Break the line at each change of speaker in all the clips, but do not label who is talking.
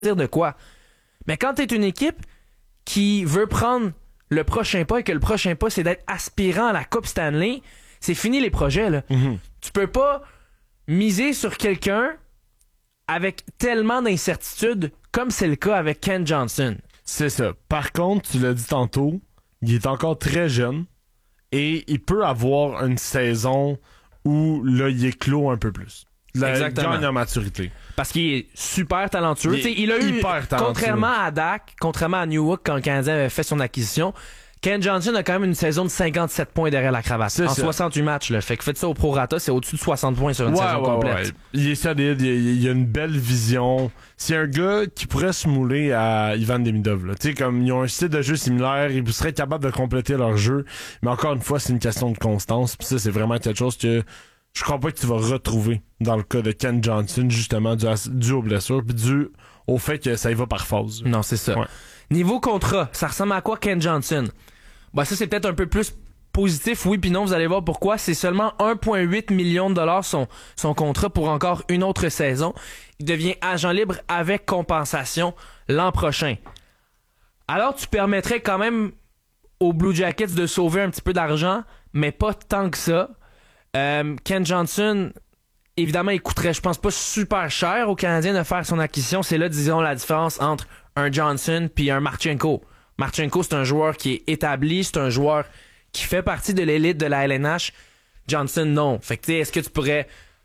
dire de quoi. Mais quand t'es une équipe qui veut prendre le prochain pas et que le prochain pas, c'est d'être aspirant à la Coupe Stanley, c'est fini les projets, là.
Mm-hmm.
Tu peux pas miser sur quelqu'un avec tellement d'incertitudes comme c'est le cas avec Ken Johnson.
C'est ça. Par contre, tu l'as dit tantôt, il est encore très jeune et il peut avoir une saison où là, il éclot un peu plus. Il gagne en maturité.
Parce qu'il est super talentueux. Il a eu,
hyper talentueux.
contrairement à Dak, contrairement à Newhook quand le Canadien avait fait son acquisition, Ken Johnson a quand même une saison de 57 points derrière la cravate.
C'est
en
ça.
68 matchs. Là. Fait que faites ça au prorata, c'est au-dessus de 60 points sur une saison complète.
Ouais. Il est solide, il a une belle vision. C'est un gars qui pourrait se mouler à Ivan Demidov. Tu sais, comme ils ont un style de jeu similaire, ils seraient capables de compléter leur jeu. Mais encore une fois, c'est une question de constance. Puis ça, c'est vraiment quelque chose que je crois pas que tu vas retrouver dans le cas de Ken Johnson, justement, dû aux blessures, puis dû au fait que ça y va par phase.
Non, c'est ça.
Ouais.
Niveau contrat, ça ressemble à quoi Ken Johnson? Ben ça, c'est peut-être un peu plus positif, oui puis non, vous allez voir pourquoi. C'est seulement 1,8 million de dollars son contrat pour encore une autre saison. Il devient agent libre avec compensation l'an prochain. Alors, tu permettrais quand même aux Blue Jackets de sauver un petit peu d'argent, mais pas tant que ça. Ken Johnson, évidemment, il coûterait, je pense pas super cher aux Canadiens de faire son acquisition. C'est là, disons, la différence entre un Johnson puis un Marchenko. Marchenko, c'est un joueur qui est établi, c'est un joueur qui fait partie de l'élite de la LNH. Johnson, non. Fait que, tu sais, est-ce que tu pourrais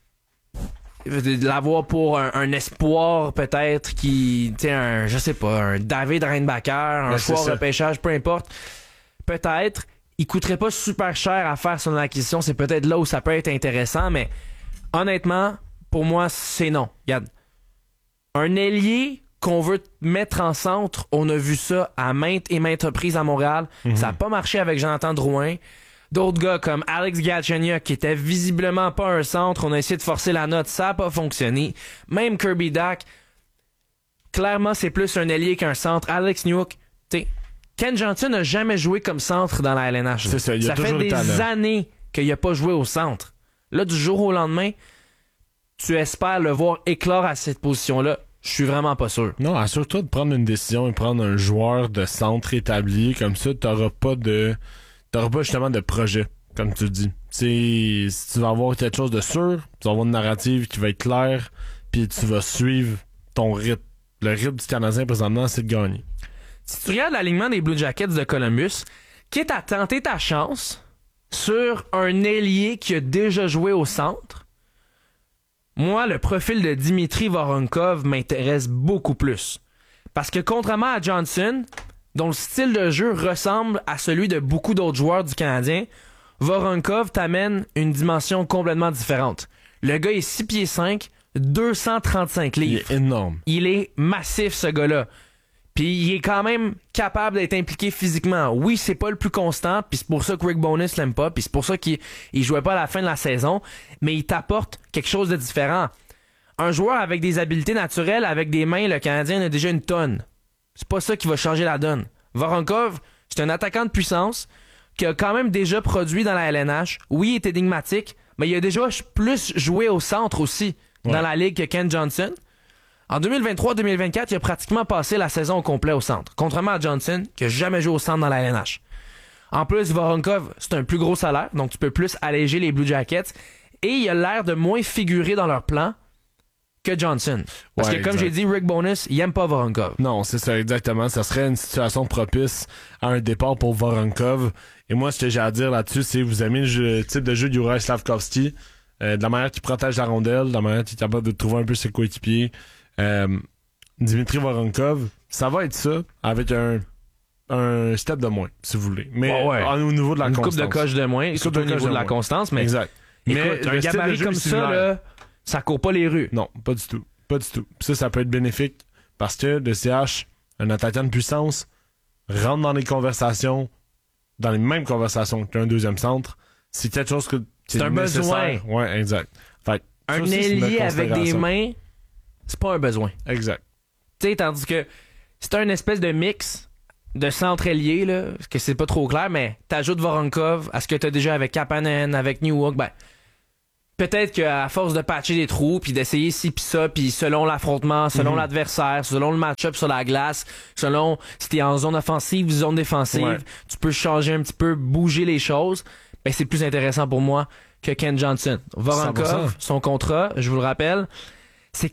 l'avoir pour un espoir, peut-être, qui, tu sais, je sais pas, un David Reinbacher, un choix de repêchage, peu importe. Peut-être. Il coûterait pas super cher à faire son acquisition. C'est peut-être là où ça peut être intéressant, mais honnêtement, pour moi, c'est non. Regarde. Un ailier qu'on veut mettre en centre, on a vu ça à maintes et maintes reprises à Montréal. Mm-hmm. Ça n'a pas marché avec Jonathan Drouin. D'autres gars comme Alex Galchenyuk, qui était visiblement pas un centre, on a essayé de forcer la note, ça n'a pas fonctionné. Même Kirby Dach, clairement, c'est plus un ailier qu'un centre. Alex Newhook, tu sais, Ken Johnson n'a jamais joué comme centre dans la LNH.
C'est ça, il a
fait des années qu'il n'a pas joué au centre. Là, du jour au lendemain, tu espères le voir éclore à cette position-là. Je suis vraiment pas sûr.
Non, assure-toi de prendre une décision et prendre un joueur de centre établi. Comme ça, t'auras pas justement de projet, comme tu dis. Si tu vas avoir quelque chose de sûr, tu vas avoir une narrative qui va être claire, puis tu vas suivre ton rythme. Le rythme du Canadien présentement, c'est de gagner.
Si tu regardes l'alignement des Blue Jackets de Columbus, quitte à tenter ta chance sur un ailier qui a déjà joué au centre, moi, le profil de Dimitri Voronkov m'intéresse beaucoup plus. Parce que contrairement à Johnson, dont le style de jeu ressemble à celui de beaucoup d'autres joueurs du Canadien, Voronkov t'amène une dimension complètement différente. Le gars est 6 pieds 5, 235 livres.
Il est énorme.
Il est massif, ce gars-là. Puis il est quand même capable d'être impliqué physiquement. Oui, c'est pas le plus constant, puis c'est pour ça que Rick Bowness l'aime pas, puis c'est pour ça qu'il jouait pas à la fin de la saison, mais il t'apporte quelque chose de différent. Un joueur avec des habiletés naturelles, avec des mains, le Canadien a déjà une tonne. C'est pas ça qui va changer la donne. Voronkov, c'est un attaquant de puissance qui a quand même déjà produit dans la LNH. Oui, il est énigmatique, mais il a déjà plus joué au centre aussi dans la ligue que Ken Johnson. En 2023-2024, il a pratiquement passé la saison au complet au centre, contrairement à Johnson, qui a jamais joué au centre dans la LNH. En plus, Voronkov, c'est un plus gros salaire, donc tu peux plus alléger les Blue Jackets, et il a l'air de moins figurer dans leur plan que Johnson. Parce que, comme j'ai dit, Rick Bowness, il aime pas Voronkov.
Non, c'est ça, exactement. Ça serait une situation propice à un départ pour Voronkov. Et moi, ce que j'ai à dire là-dessus, c'est vous aimez le type de jeu de Juraj Slafkovský, de la manière qu'il protège la rondelle, de la manière qu'il est capable de trouver un peu ses coéquipiers. Dimitri Voronkov, ça va être ça avec un step de moins, si vous voulez. Mais au niveau de la constance.
Une coupe de coche de moins, surtout au niveau de la constance. Mais
exact.
Écoute, mais un gabarit comme ça, là, ça court pas les rues.
Non, pas du tout. Pas du tout. Ça peut être bénéfique parce que le CH, un attaquant de puissance, rentre dans les conversations, dans les mêmes conversations qu'un deuxième centre. C'est quelque chose que
c'est un
nécessaire.
besoin.
Ouais, exact. Fait,
un ailier avec des mains, c'est pas un besoin.
Exact.
Tu sais, tandis que c'est un espèce de mix de centre ailier, là, que c'est pas trop clair, mais t'ajoutes Voronkov à ce que t'as déjà avec Kapanen, avec Newhook, ben, peut-être qu'à force de patcher des trous, puis d'essayer ci pis ça, puis selon l'affrontement, selon l'adversaire, selon le match-up sur la glace, selon si t'es en zone offensive ou zone défensive, tu peux changer un petit peu, bouger les choses. Ben c'est plus intéressant pour moi que Ken Johnson. Voronkov, son contrat, je vous le rappelle, c'est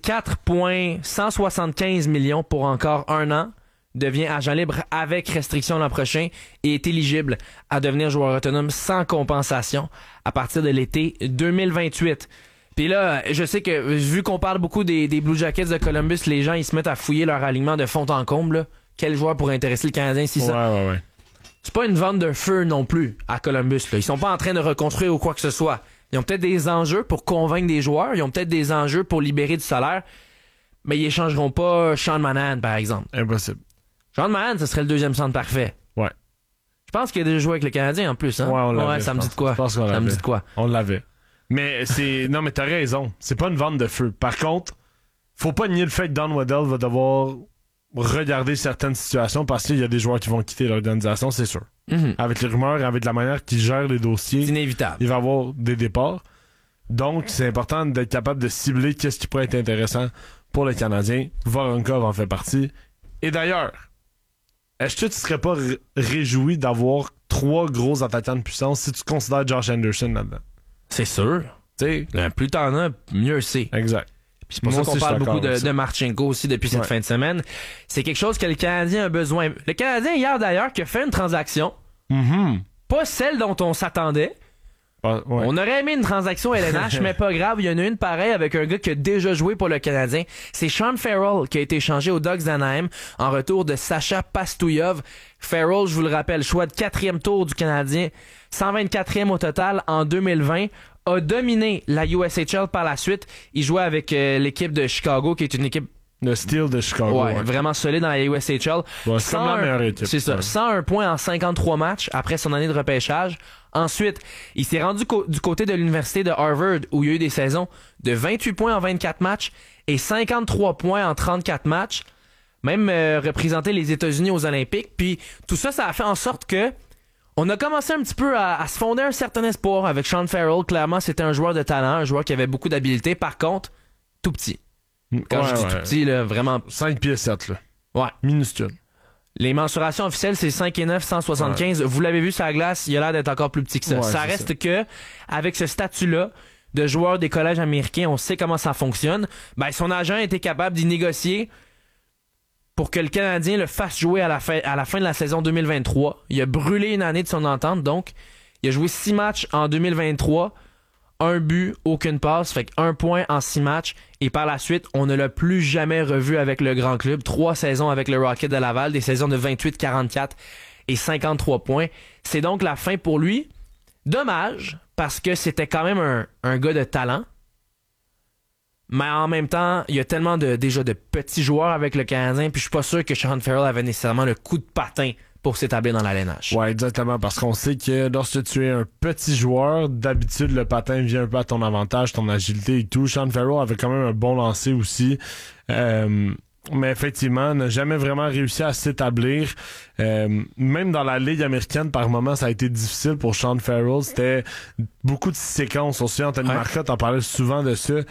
4,175 millions pour encore 1 an. Devient agent libre avec restriction l'an prochain et est éligible à devenir joueur autonome sans compensation à partir de l'été 2028. Puis là, je sais que vu qu'on parle beaucoup des Blue Jackets de Columbus, les gens ils se mettent à fouiller leur alignement de fond en comble. Là. Quel joueur pourrait intéresser le Canadien si ça?
Ouais.
C'est pas une vente de feu non plus à Columbus. Là. Ils sont pas en train de reconstruire ou quoi que ce soit. Ils ont peut-être des enjeux pour convaincre des joueurs. Ils ont peut-être des enjeux pour libérer du salaire. Mais ils échangeront pas Sean Monahan, par exemple.
Impossible.
Sean Monahan, ce serait le deuxième centre parfait.
Ouais.
Je pense qu'il a déjà joué avec le Canadien en plus. Hein?
Ouais, on l'avait.
Ouais, ça me dit de quoi?
Je pense qu'on
ça
l'avait.
me dit de quoi?
On l'avait. Mais c'est. Non, mais t'as raison. C'est pas une vente de feu. Par contre, faut pas nier le fait que Don Waddell va devoir regarder certaines situations parce qu'il y a des joueurs qui vont quitter l'organisation, c'est sûr. Avec les rumeurs et avec la manière qu'ils gèrent les dossiers,
c'est inévitable.
Il va y avoir des départs. Donc, c'est important d'être capable de cibler qu'est-ce qui pourrait être intéressant pour les Canadiens. Voronkov en fait partie. Et d'ailleurs, est-ce que tu serais pas réjoui d'avoir 3 gros attaquants de puissance si tu considères Josh Anderson là-dedans?
C'est sûr.
Tu sais,
plus t'en as, mieux c'est.
exact.
Puis c'est pour ça qu'on parle beaucoup de Marchenko aussi depuis cette fin de semaine. C'est quelque chose que le Canadien a besoin. Le Canadien, hier d'ailleurs, qui a fait une transaction, pas celle dont on s'attendait. On aurait aimé une transaction LNH, mais pas grave, il y en a une pareille avec un gars qui a déjà joué pour le Canadien. C'est Sean Farrell qui a été échangé aux Ducks d'Anaheim en retour de Sacha Pastouillev. Farrell, je vous le rappelle, choix de 4e tour du Canadien, 124e au total en 2020, a dominé la USHL par la suite. Il jouait avec l'équipe de Chicago, qui est une équipe
le Steel de Chicago.
Ouais, vraiment solide dans la USHL.
Bon, c'est comme la meilleure équipe.
C'est ça. 101 points en 53 matchs après son année de repêchage. Ensuite, il s'est rendu du côté de l'université de Harvard où il y a eu des saisons de 28 points en 24 matchs et 53 points en 34 matchs. Même représenté les États-Unis aux Olympiques. Puis tout ça, ça a fait en sorte que on a commencé un petit peu à se fonder un certain espoir avec Sean Farrell. Clairement, c'était un joueur de talent, un joueur qui avait beaucoup d'habileté. Par contre, tout petit. Quand je dis tout petit, là, vraiment...
5 pieds 7, là.
Ouais.
Minuscule.
Les mensurations officielles, c'est 5 et 9, 175. Ouais. Vous l'avez vu sur la glace, il a l'air d'être encore plus petit que ça. Ça reste ça. Que, avec ce statut-là de joueur des collèges américains, on sait comment ça fonctionne. Ben, son agent a été capable d'y négocier pour que le Canadien le fasse jouer à la fin de la saison 2023. Il a brûlé une année de son entente, donc il a joué 6 matchs en 2023. 1 but, aucune passe, fait 1 point en 6 matchs. Et par la suite, on ne l'a plus jamais revu avec le grand club. 3 saisons avec le Rocket de Laval, des saisons de 28, 44 et 53 points. C'est donc la fin pour lui. Dommage, parce que c'était quand même un gars de talent. Mais en même temps, il y a tellement déjà de petits joueurs avec le Canadien, puis je suis pas sûr que Sean Farrell avait nécessairement le coup de patin pour s'établir dans la LNH.
Ouais, exactement, parce qu'on sait que lorsque tu es un petit joueur, d'habitude, le patin vient un peu à ton avantage, ton agilité et tout. Sean Farrell avait quand même un bon lancer aussi. Mais effectivement, n'a jamais vraiment réussi à s'établir. Même dans la Ligue américaine, par moments, ça a été difficile pour Sean Farrell. C'était beaucoup de séquences. On se souvient, Anthony Marcotte en parlait souvent de ça.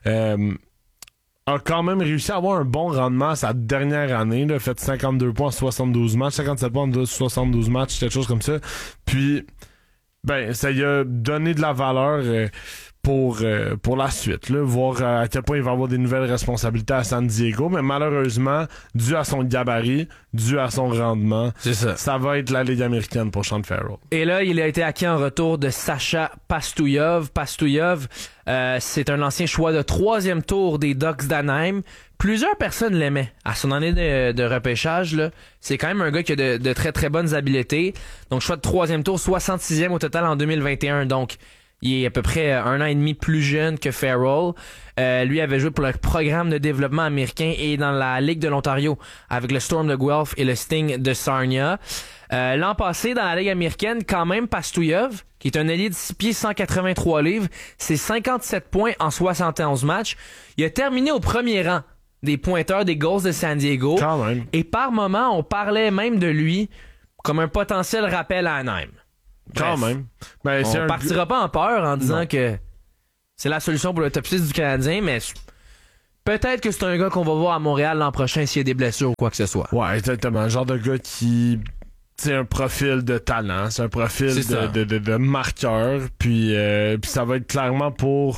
A quand même réussi à avoir un bon rendement sa dernière année, là, fait 52 points en 72 matchs, 57 points en 72 matchs, quelque chose comme ça. Puis, ben, ça lui a donné de la valeur pour la suite, là, voir à quel point il va avoir des nouvelles responsabilités à San Diego, mais malheureusement, dû à son gabarit, dû à son rendement,
c'est ça
va être la Ligue américaine pour Sean Farrell.
Et là, il a été acquis en retour de Sacha Pastouillev. Pastouillev, c'est un ancien choix de 3e tour des Ducks d'Anaheim. Plusieurs personnes l'aimaient à son année de repêchage. Là. C'est quand même un gars qui a de très très bonnes habiletés. Donc choix de 3e tour, 66e au total en 2021. Donc il est à peu près 1 an et demi plus jeune que Farrell. Lui avait joué pour le programme de développement américain et dans la Ligue de l'Ontario avec le Storm de Guelph et le Sting de Sarnia. L'an passé, dans la Ligue américaine, quand même, Pastouillev, qui est un ailier de 6 pieds 183 livres, c'est 57 points en 71 matchs. Il a terminé au premier rang des pointeurs des Ghosts de San Diego.
Quand même.
Et par moment, on parlait même de lui comme un potentiel rappel à Anaheim.
Quand même. Ben,
on partira pas en peur en disant que C'est la solution pour le top 6 du Canadien, mais peut-être que c'est un gars qu'on va voir à Montréal l'an prochain s'il y a des blessures ou quoi que ce soit.
Ouais, exactement. Le genre de gars qui... C'est un profil de talent, c'est un profil de marqueur, puis ça va être clairement pour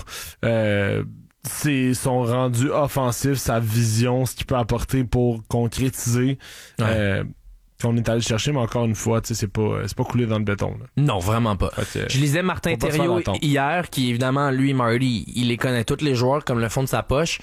son rendu offensif, sa vision, ce qu'il peut apporter pour concrétiser qu'on est allé chercher, mais encore une fois, c'est pas coulé dans le béton. Là.
Non, vraiment pas. Je lisais Martin Thériault hier, qui évidemment, lui, Marty, il les connaît tous les joueurs comme le fond de sa poche.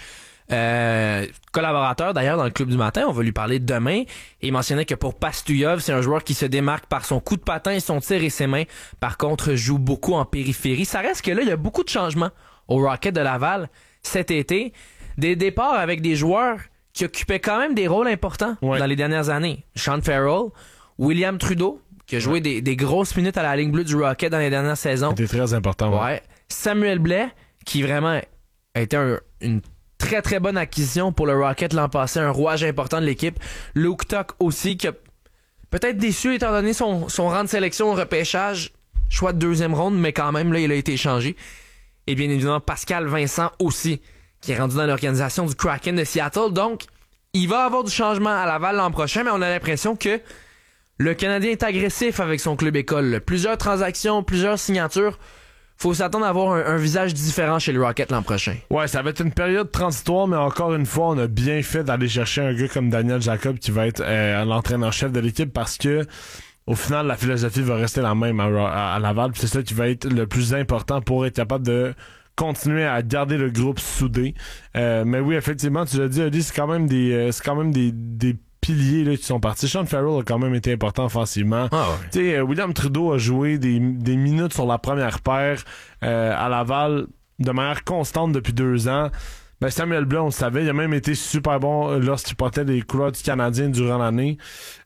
Collaborateur d'ailleurs dans le Club du matin, on va lui parler demain, et il mentionnait que pour Pastujov, c'est un joueur qui se démarque par son coup de patin, son tir et ses mains. Par contre, joue beaucoup en périphérie. Ça reste que là, il y a beaucoup de changements au Rocket de Laval cet été. Des départs avec des joueurs qui occupaient quand même des rôles importants dans les dernières années. Sean Farrell, William Trudeau, qui a joué des grosses minutes à la ligne bleue du Rocket dans les dernières saisons.
C'était très important.
Ouais. Samuel Blais, qui vraiment a été une très très bonne acquisition pour le Rocket l'an passé, un rouage important de l'équipe. Luke Tuck aussi, qui a peut-être déçu étant donné son rang de sélection au repêchage, choix de 2e ronde, mais quand même là il a été échangé. Et bien évidemment Pascal Vincent aussi, qui est rendu dans l'organisation du Kraken de Seattle. Donc il va y avoir du changement à Laval l'an prochain, mais on a l'impression que le Canadien est agressif avec son club école. Plusieurs transactions, plusieurs signatures. Faut s'attendre à avoir un visage différent chez le Rocket l'an prochain. Ouais, ça va être une période transitoire, mais encore une fois, on a bien fait d'aller chercher un gars comme Daniel Jacob qui va être l'entraîneur-chef de l'équipe, parce que au final, la philosophie va rester la même à Laval. C'est ça qui va être le plus important pour être capable de continuer à garder le groupe soudé. Mais oui, effectivement, tu l'as dit, Ali, c'est quand même des piliers là, qui sont partis. Sean Farrell a quand même été important offensivement. William Trudeau a joué des minutes sur la première paire à Laval de manière constante depuis 2 ans. Samuel Blais, on le savait, il a même été super bon lorsqu'il portait les couleurs du Canadien durant l'année.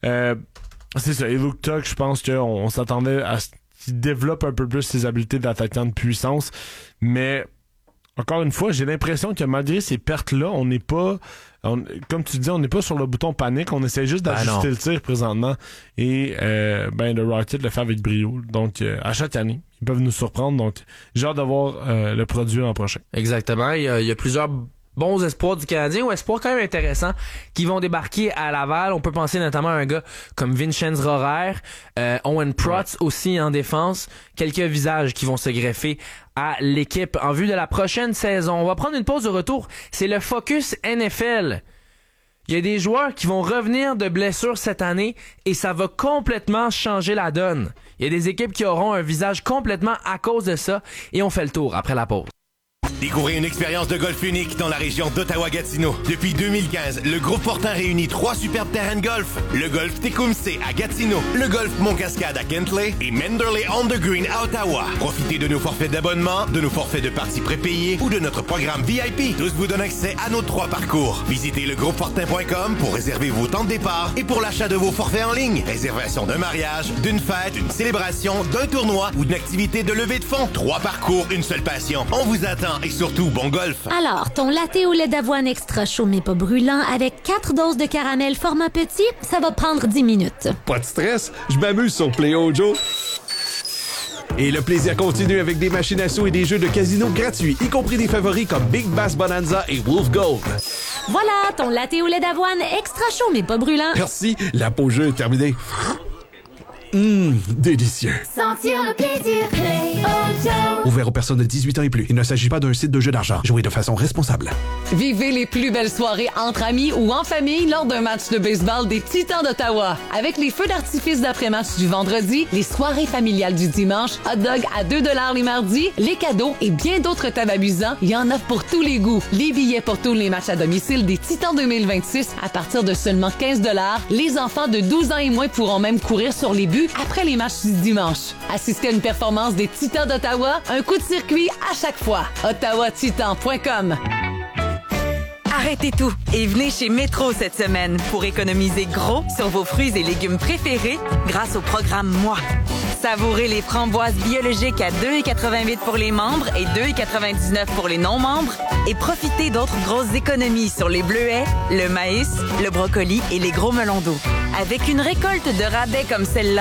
C'est ça. Et Luke Tuck, je pense qu'on s'attendait à ce qu'il développe un peu plus ses habiletés d'attaquant de puissance. Mais encore une fois, j'ai l'impression que malgré ces pertes-là, on n'est pas... comme tu dis, on n'est pas sur le bouton panique, on essaie juste d'ajuster le tir présentement, et le Rocket le fait avec brio. Donc à chaque année, ils peuvent nous surprendre, donc j'ai hâte d'avoir le produit l'an prochain. Exactement, il y a plusieurs bons espoirs du Canadien, ou espoirs quand même intéressants, qui vont débarquer à Laval. On peut penser notamment à un gars comme Vincenz Rohrer, Owen Protz aussi en défense, quelques visages qui vont se greffer à l'équipe en vue de la prochaine saison. On va prendre une pause de retour. C'est le Focus NFL. Il y a des joueurs qui vont revenir de blessures cette année et ça va complètement changer la donne. Il y a des équipes qui auront un visage complètement à cause de ça, et on fait le tour après la pause.
Découvrez une expérience de golf unique dans la région d'Ottawa-Gatineau. Depuis 2015, le groupe Fortin réunit 3 superbes terrains de golf. Le golf Tecumseh à Gatineau, le golf Mont-Cascade à Kentley et Manderley on the Green à Ottawa. Profitez de nos forfaits d'abonnement, de nos forfaits de parties prépayées ou de notre programme VIP. Tous vous donnent accès à nos 3 parcours. Visitez legroupefortin.com pour réserver vos temps de départ et pour l'achat de vos forfaits en ligne. Réservation d'un mariage, d'une fête, d'une célébration, d'un tournoi ou d'une activité de levée de fonds. 3 parcours, une seule passion. On vous attend. Et surtout, bon golf! Alors, ton latte au lait d'avoine extra chaud mais pas brûlant avec 4 doses de caramel format petit, ça va prendre 10 minutes. Pas de stress, je m'amuse sur PlayOjo. Et le plaisir continue avec des machines à sous et des jeux de casino gratuits, y compris des favoris comme Big Bass Bonanza et Wolf Gold. Voilà, ton latte au lait d'avoine extra chaud mais pas brûlant. Merci, la pause jeu est terminée. Délicieux. Sentir le plaisir PlayOjo. Ouvert aux personnes de 18 ans et plus. Il ne s'agit pas d'un site de jeu d'argent. Jouez de façon responsable. Vivez les plus belles soirées entre amis ou en famille lors d'un match de baseball des Titans d'Ottawa. Avec les feux d'artifice d'après-match du vendredi, les soirées familiales du dimanche, hot dog à 2$ les mardis, les cadeaux et bien d'autres tables amusants, il y en a pour tous les goûts. Les billets pour tous les matchs à domicile des Titans 2026 à partir de seulement 15$. Les enfants de 12 ans et moins pourront même courir sur les buts après les matchs du dimanche. Assistez à une performance des Titans d'Ottawa, un coup de circuit à chaque fois. ottawatitan.com. Arrêtez tout et venez chez Métro cette semaine pour économiser gros sur vos fruits et légumes préférés grâce au programme Moi. Savourez les framboises biologiques à 2,88 pour les membres et 2,99 pour les non-membres et profitez d'autres grosses économies sur les bleuets, le maïs, le brocoli et les gros melons d'eau. Avec une récolte de rabais comme celle-là,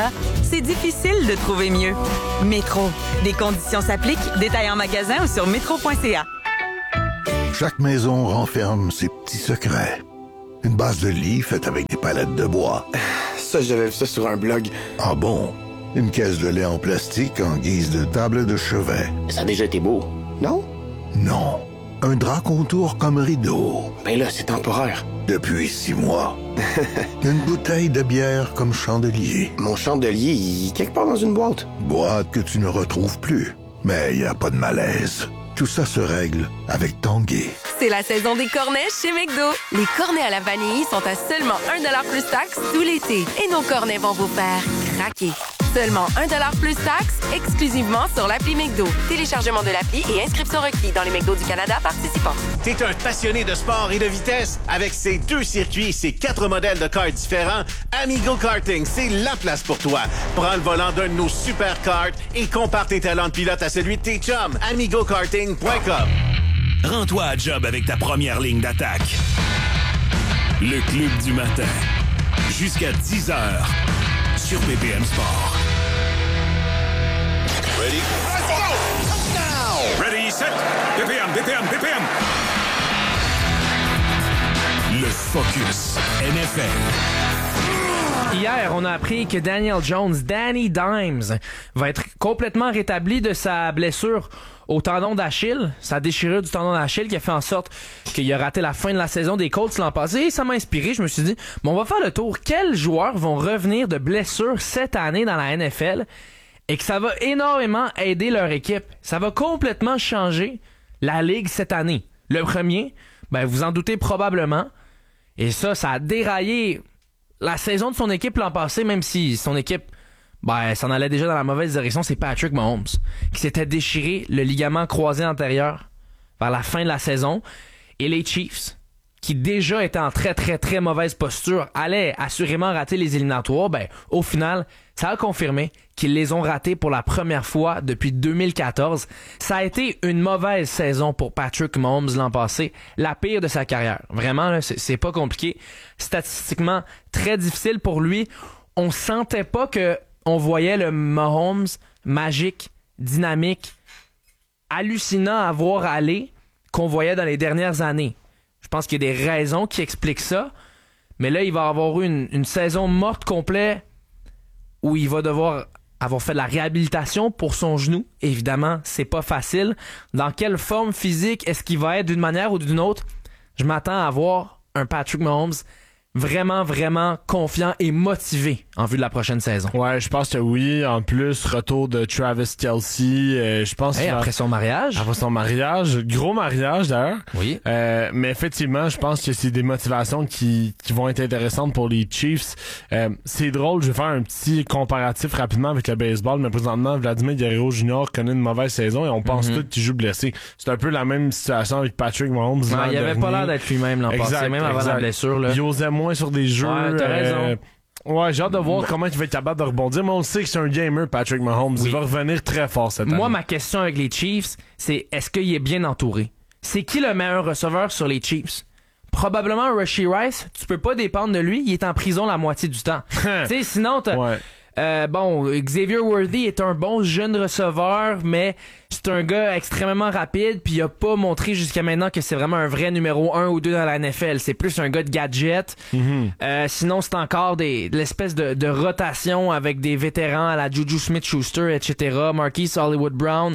c'est difficile de trouver mieux. Métro. Des conditions s'appliquent. Détails en magasin ou sur métro.ca.
Chaque maison renferme ses petits secrets. Une base de lit faite avec des palettes de bois.
Ça, j'avais vu ça sur un blog.
Ah bon? Une caisse de lait en plastique en guise de table de chevet.
Ça a déjà été beau, non?
Non. Un drap contour comme rideau.
Ben là, c'est temporaire.
Depuis 6 mois. Une bouteille de bière comme chandelier.
Mon chandelier, il est quelque part dans une boîte.
Boîte que tu ne retrouves plus. Mais il n'y a pas de malaise. Tout ça se règle avec Tanguay.
C'est la saison des cornets chez McDo. Les cornets à la vanille sont à seulement 1$ plus taxe tout l'été. Et nos cornets vont vous faire craquer. Seulement 1$ plus taxe, exclusivement sur l'appli McDo. Téléchargement de l'appli et inscription requis dans les McDo du Canada participants.
T'es un passionné de sport et de vitesse? Avec ses 2 circuits et ses 4 modèles de karts différents, Amigo Karting, c'est la place pour toi. Prends le volant d'un de nos super karts et compare tes talents de pilote à celui de tes chums. AmigoKarting.com.
Rends-toi à job avec ta première ligne d'attaque. Le Club du matin. Jusqu'à 10h sur BPM Sport.
Ready?
Ready, set, BPM. Le Focus NFL.
Hier, on a appris que Daniel Jones, Danny Dimes, va être complètement rétabli de sa blessure au tendon d'Achille, sa déchirure du tendon d'Achille qui a fait en sorte qu'il a raté la fin de la saison des Colts l'an passé. Et ça m'a inspiré, je me suis dit, bon, on va faire le tour. Quels joueurs vont revenir de blessures cette année dans la NFL et que ça va énormément aider leur équipe? Ça va complètement changer la Ligue cette année. Le premier, ben vous en doutez probablement, et ça a déraillé la saison de son équipe l'an passé, même si son équipe s'en allait déjà dans la mauvaise direction. C'est Patrick Mahomes qui s'était déchiré le ligament croisé antérieur vers la fin de la saison. Et les Chiefs, qui déjà étaient en très très très mauvaise posture, allaient assurément rater les éliminatoires. Au final, ça a confirmé qu'ils les ont ratés pour la première fois depuis 2014. Ça a été une mauvaise saison pour Patrick Mahomes l'an passé, la pire de sa carrière. Vraiment, là, c'est pas compliqué. Statistiquement, très difficile pour lui. On sentait pas que on voyait le Mahomes magique, dynamique, hallucinant à voir aller qu'on voyait dans les dernières années. Je pense qu'il y a des raisons qui expliquent ça, mais là, il va avoir eu une saison morte complète où il va devoir avoir fait de la réhabilitation pour son genou. Évidemment, c'est pas facile. Dans quelle forme physique est-ce qu'il va être d'une manière ou d'une autre? Je m'attends à voir un Patrick Mahomes vraiment, vraiment confiant et motivé en vue de la prochaine saison.
Ouais, je pense que oui. En plus, retour de Travis Kelce. Je pense
après son mariage.
Après son mariage. Gros mariage, d'ailleurs.
Oui.
Mais effectivement, je pense que c'est des motivations qui vont être intéressantes pour les Chiefs. C'est drôle, je vais faire un petit comparatif rapidement avec le baseball, mais présentement, Vladimir Guerrero Jr. connaît une mauvaise saison et on pense tous qu'il joue blessé. C'est un peu la même situation avec Patrick Mahomes.
Il avait pas l'air d'être lui-même l'an passé, même avant la blessure. Là.
Il osait moins sur des jeux.
Ouais, t'as raison.
Ouais, j'ai hâte de voir comment il va être capable de rebondir, mais on le sait que c'est un gamer, Patrick Mahomes. Oui. Il va revenir très fort cette année.
Moi, ma question avec les Chiefs, c'est est-ce qu'il est bien entouré? C'est qui le meilleur receveur sur les Chiefs? Probablement Rashee Rice. Tu peux pas dépendre de lui. Il est en prison la moitié du temps. Tu sais, sinon, Xavier Worthy est un bon jeune receveur, mais c'est un gars extrêmement rapide, puis il a pas montré jusqu'à maintenant que c'est vraiment un vrai numéro 1 ou 2 dans la NFL. C'est plus un gars de gadget. Sinon, c'est encore de l'espèce de rotation avec des vétérans à la Juju Smith-Schuster, etc. Marquise Hollywood Brown.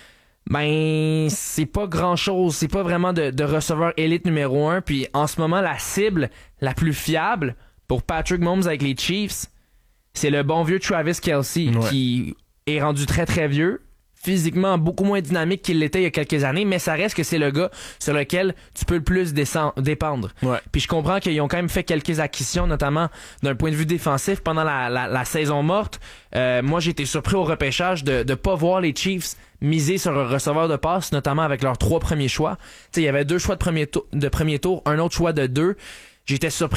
C'est pas grand-chose. C'est pas vraiment de receveur élite numéro 1. Puis en ce moment, la cible la plus fiable pour Patrick Mahomes avec les Chiefs, c'est le bon vieux Travis Kelce qui est rendu très très vieux, physiquement beaucoup moins dynamique qu'il l'était il y a quelques années, mais ça reste que c'est le gars sur lequel tu peux le plus dépendre. Ouais. Puis je comprends qu'ils ont quand même fait quelques acquisitions, notamment d'un point de vue défensif pendant la saison morte. Moi, j'ai été surpris au repêchage de pas voir les Chiefs miser sur un receveur de passe, notamment avec leurs 3 premiers choix. T'sais, il y avait 2 choix de premier tour, un autre choix de 2. J'étais surpris.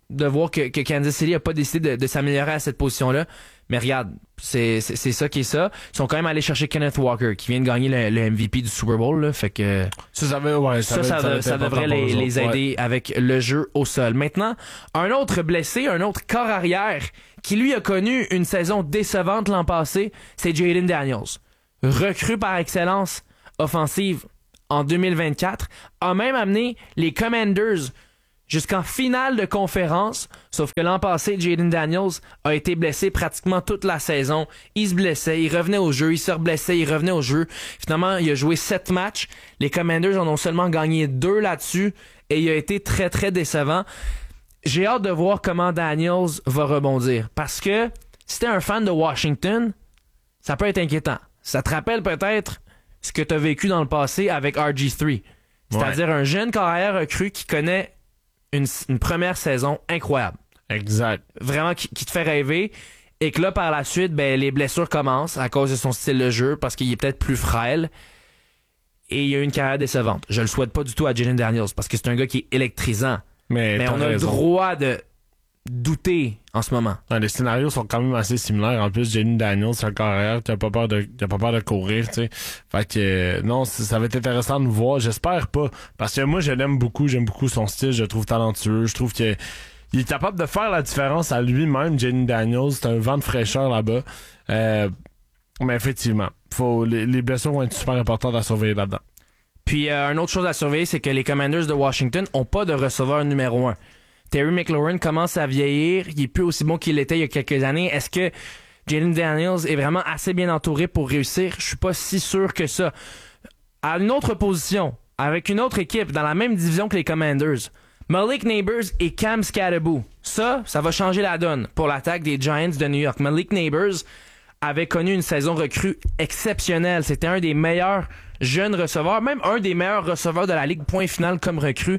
de voir que Kansas City a pas décidé de s'améliorer à cette position-là. Mais regarde, c'est ça qui est ça. Ils sont quand même allés chercher Kenneth Walker, qui vient de gagner le MVP du Super Bowl, là. Fait que ça devrait les aider avec le jeu au sol. Maintenant, un autre blessé, un autre corps arrière, qui lui a connu une saison décevante l'an passé, c'est Jaden Daniels. Recru par excellence offensive en 2024, a même amené les Commanders jusqu'en finale de conférence, sauf que l'an passé, Jaden Daniels a été blessé pratiquement toute la saison. Il se blessait, il revenait au jeu, il se reblessait, il revenait au jeu. Finalement, il a joué 7 matchs. Les Commanders en ont seulement gagné 2 là-dessus et il a été très, très décevant. J'ai hâte de voir comment Daniels va rebondir parce que si t'es un fan de Washington, ça peut être inquiétant. Ça te rappelle peut-être ce que t'as vécu dans le passé avec RG3. C'est-à-dire un jeune carrière recru qui connaît une première saison incroyable.
Exact.
Vraiment qui te fait rêver. Et que là, par la suite, les blessures commencent à cause de son style de jeu parce qu'il est peut-être plus frêle. Et il a eu une carrière décevante. Je le souhaite pas du tout à Jaden Daniels parce que c'est un gars qui est électrisant. Mais on a le droit de douter en ce moment.
Les scénarios sont quand même assez similaires. En plus, Jaden Daniels, c'est un carrière qui a pas peur de courir, tu sais. Fait que non, ça va être intéressant de nous voir. J'espère pas. Parce que moi, j'aime beaucoup son style. Je le trouve talentueux. Je trouve qu'il est capable de faire la différence à lui-même, Jaden Daniels. C'est un vent de fraîcheur là-bas. Mais effectivement, les blessures vont être super importantes à surveiller là-dedans.
Puis, une autre chose à surveiller, c'est que les Commanders de Washington ont pas de receveur numéro 1. Terry McLaurin commence à vieillir. Il est plus aussi bon qu'il l'était il y a quelques années. Est-ce que Jaden Daniels est vraiment assez bien entouré pour réussir? Je suis pas si sûr que ça. À une autre position, avec une autre équipe dans la même division que les Commanders, Malik Neighbors et Cam Skattebo. Ça va changer la donne pour l'attaque des Giants de New York. Malik Neighbors avait connu une saison recrue exceptionnelle. C'était un des meilleurs jeunes receveurs, même un des meilleurs receveurs de la Ligue, point final comme recrue.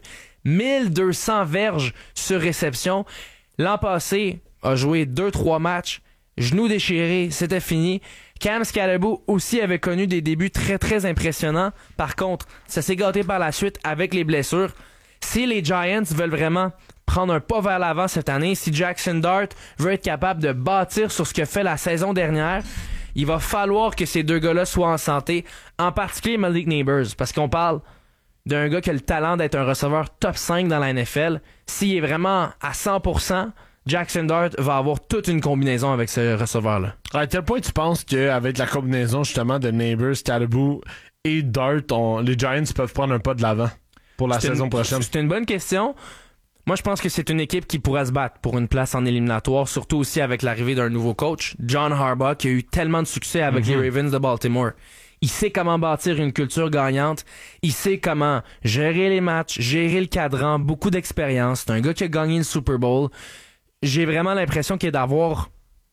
1200 verges sur réception. L'an passé, a joué 2-3 matchs, genou déchiré, c'était fini. Cam Skattebo aussi avait connu des débuts très très impressionnants. Par contre, ça s'est gâté par la suite avec les blessures. Si les Giants veulent vraiment prendre un pas vers l'avant cette année, si Jackson Dart veut être capable de bâtir sur ce qu'il a fait la saison dernière, il va falloir que ces deux gars-là soient en santé, en particulier Malik Neighbors, parce qu'on parle d'un gars qui a le talent d'être un receveur top 5 dans la NFL. S'il est vraiment à 100%, Jackson Dart va avoir toute une combinaison avec ce receveur-là.
À quel point tu penses qu'avec la combinaison justement de Neighbors, Skattebo et Dart, les Giants peuvent prendre un pas de l'avant pour la saison prochaine?
C'est une bonne question. Moi, je pense que c'est une équipe qui pourra se battre pour une place en éliminatoire, surtout aussi avec l'arrivée d'un nouveau coach, John Harbaugh, qui a eu tellement de succès avec les Ravens de Baltimore. Il sait comment bâtir une culture gagnante. Il sait comment gérer les matchs, gérer le cadran, beaucoup d'expérience. C'est un gars qui a gagné le Super Bowl. J'ai vraiment l'impression qu'il est d'avoir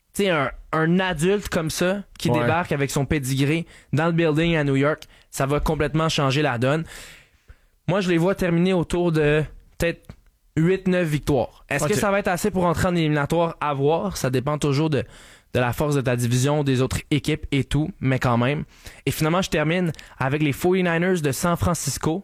un adulte comme ça qui débarque avec son pedigree dans le building à New York. Ça va complètement changer la donne. Moi, je les vois terminer autour de peut-être 8-9 victoires. Est-ce que ça va être assez pour entrer en éliminatoire? À voir. Ça dépend toujours de la force de ta division, des autres équipes et tout, mais quand même. Et finalement, je termine avec les 49ers de San Francisco.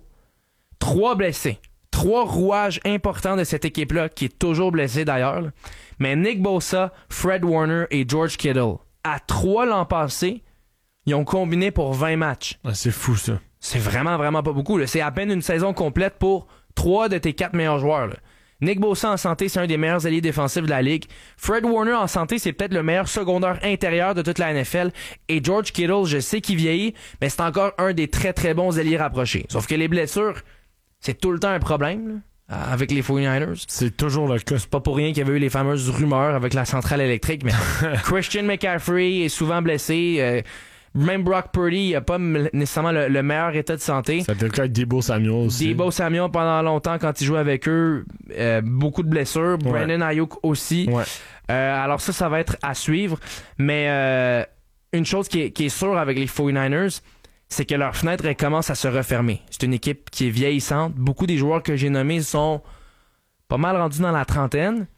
3 blessés. 3 rouages importants de cette équipe-là, qui est toujours blessée d'ailleurs. Mais Nick Bosa, Fred Warner et George Kittle, à 3 l'an passé, ils ont combiné pour 20 matchs.
C'est fou, ça.
C'est vraiment, vraiment pas beaucoup. Là. C'est à peine une saison complète pour 3 de tes 4 meilleurs joueurs. Là. Nick Bosa en santé, c'est un des meilleurs alliés défensifs de la Ligue. Fred Warner en santé, c'est peut-être le meilleur secondaire intérieur de toute la NFL. Et George Kittle, je sais qu'il vieillit, mais c'est encore un des très très bons alliés rapprochés. Sauf que les blessures, c'est tout le temps un problème là, avec les 49ers.
C'est toujours le cas.
C'est pas pour rien qu'il y avait eu les fameuses rumeurs avec la centrale électrique, mais Christian McCaffrey est souvent blessé. Même Brock Purdy, il n'a pas nécessairement le meilleur état de santé.
Ça a été le cas avec Deebo Samuel aussi.
Deebo Samuel, pendant longtemps, quand il jouait avec eux, beaucoup de blessures. Brandon Ayuk aussi.
Ouais.
Alors ça va être à suivre. Mais une chose qui est sûre avec les 49ers, c'est que leur fenêtre, elle commence à se refermer. C'est une équipe qui est vieillissante. Beaucoup des joueurs que j'ai nommés sont pas mal rendus dans la trentaine.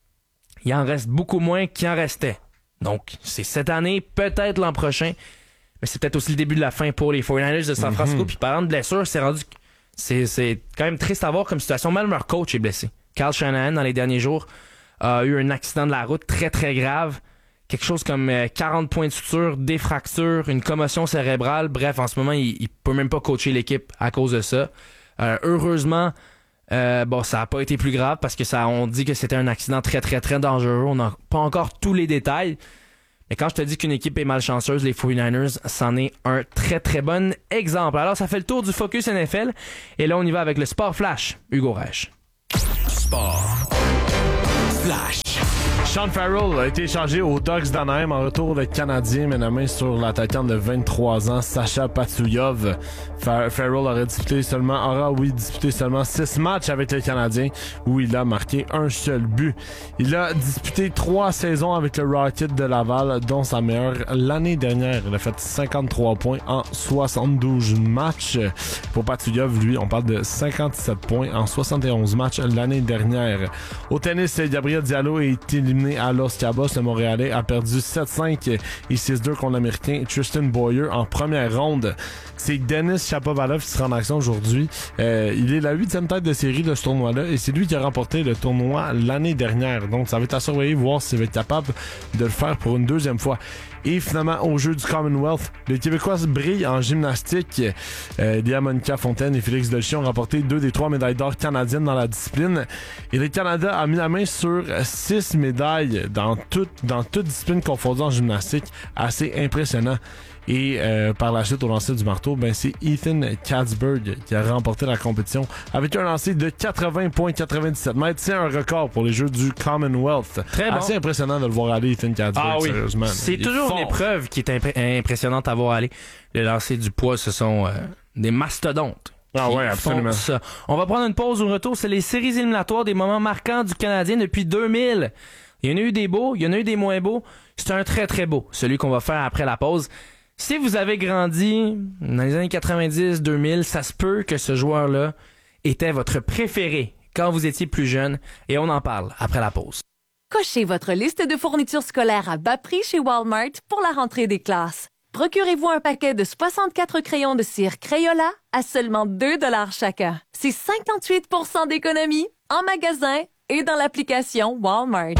Il en reste beaucoup moins qu'il en restait. Donc, c'est cette année, peut-être l'an prochain. Mais c'est peut-être aussi le début de la fin pour les 49ers de San Francisco. Puis parlant de blessures, c'est quand même triste à voir comme situation. Même leur coach est blessé. Kyle Shanahan, dans les derniers jours, a eu un accident de la route très, très grave. Quelque chose comme 40 points de suture, des fractures, une commotion cérébrale. Bref, en ce moment, il peut même pas coacher l'équipe à cause de ça. Heureusement, ça n'a pas été plus grave parce que on dit que c'était un accident très, très, très dangereux. On n'a pas encore tous les détails. Mais quand je te dis qu'une équipe est malchanceuse, les 49ers, c'en est un très, très bon exemple. Alors, ça fait le tour du Focus NFL. Et là, on y va avec le Sport Flash. Hugo Reich.
Sport Flash.
Sean Farrell a été échangé aux Ducks d'Anaheim. En retour, le Canadien met la main sur l'attaquant de 23 ans, Sacha Patsuyov. Farrell aura disputé seulement 6 matchs avec les Canadiens où il a marqué un seul but. Il a disputé 3 saisons avec le Rocket de Laval, dont sa meilleure l'année dernière. Il a fait 53 points en 72 matchs. Pour Patsuyov, lui, on parle de 57 points en 71 matchs l'année dernière. Au tennis, Gabriel Diallo est éliminé à Los Cabos. Le Montréalais a perdu 7-5 et 6-2 contre l'Américain Tristan Boyer en première ronde. C'est Denis Shapovalov qui sera en action aujourd'hui. Il est la 8e tête de série de ce tournoi-là et c'est lui qui a remporté le tournoi l'année dernière. Donc ça va être à surveiller, voir s'il va être capable de le faire pour une 2e fois. Et finalement, au jeu du Commonwealth, les Québécois brillent en gymnastique. Léa Monica Fontaine et Félix Delchon ont remporté 2 des 3 médailles d'or canadiennes dans la discipline. Et le Canada a mis la main sur 6 médailles dans toute discipline confondue en gymnastique. Assez impressionnant. Et par la suite, au lancer du marteau, c'est Ethan Katzberg qui a remporté la compétition avec un lancer de 80,97 mètres. C'est un record pour les Jeux du Commonwealth. Très bon. Assez impressionnant de le voir aller, Ethan Katzberg, sérieusement.
C'est toujours une épreuve qui est impressionnante à voir aller. Le lancer du poids, ce sont des mastodontes.
Ah ouais, absolument.
Ça. On va prendre une pause au retour. C'est les séries éliminatoires des moments marquants du Canadien depuis 2000. Il y en a eu des beaux, il y en a eu des moins beaux. C'est un très très beau, celui qu'on va faire après la pause. Si vous avez grandi dans les années 90-2000, ça se peut que ce joueur-là était votre préféré quand vous étiez plus jeune et on en parle après la pause.
Cochez votre liste de fournitures scolaires à bas prix chez Walmart pour la rentrée des classes. Procurez-vous un paquet de 64 crayons de cire Crayola à seulement 2 $ chacun. C'est 58% d'économie en magasin et dans l'application Walmart.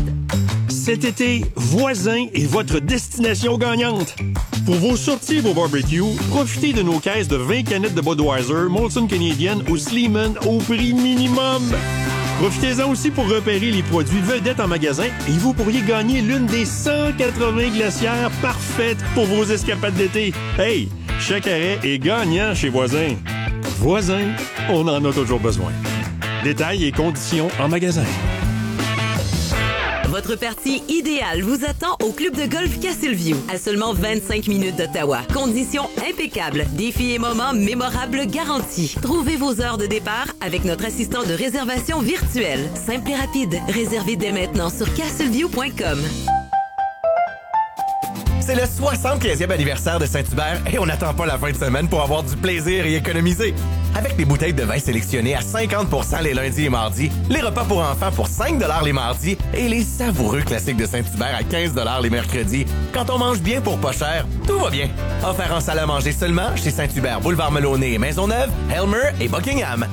Cet été, Voisin est votre destination gagnante. Pour vos sorties et vos barbecues, profitez de nos caisses de 20 canettes de Budweiser, Molson Canadian ou Sleeman au prix minimum. Profitez-en aussi pour repérer les produits vedettes en magasin et vous pourriez gagner l'une des 180 glacières parfaites pour vos escapades d'été. Hey, chaque arrêt est gagnant chez Voisin. Voisin, on en a toujours besoin. Détails et conditions en magasin.
Votre partie idéale vous attend au club de golf Castleview, à seulement 25 minutes d'Ottawa. Conditions impeccables, défis et moments mémorables garantis. Trouvez vos heures de départ avec notre assistant de réservation virtuelle. Simple et rapide. Réservez dès maintenant sur castleview.com.
C'est le 75e anniversaire de Saint-Hubert et on n'attend pas la fin de semaine pour avoir du plaisir et économiser. Avec des bouteilles de vin sélectionnées à 50% les lundis et mardis, les repas pour enfants pour 5 $ les mardis et les savoureux classiques de Saint-Hubert à 15 $ les mercredis. Quand on mange bien pour pas cher, tout va bien. Offert en salle à manger seulement chez Saint-Hubert, Boulevard Melonnet et Maisonneuve, Helmer et Buckingham.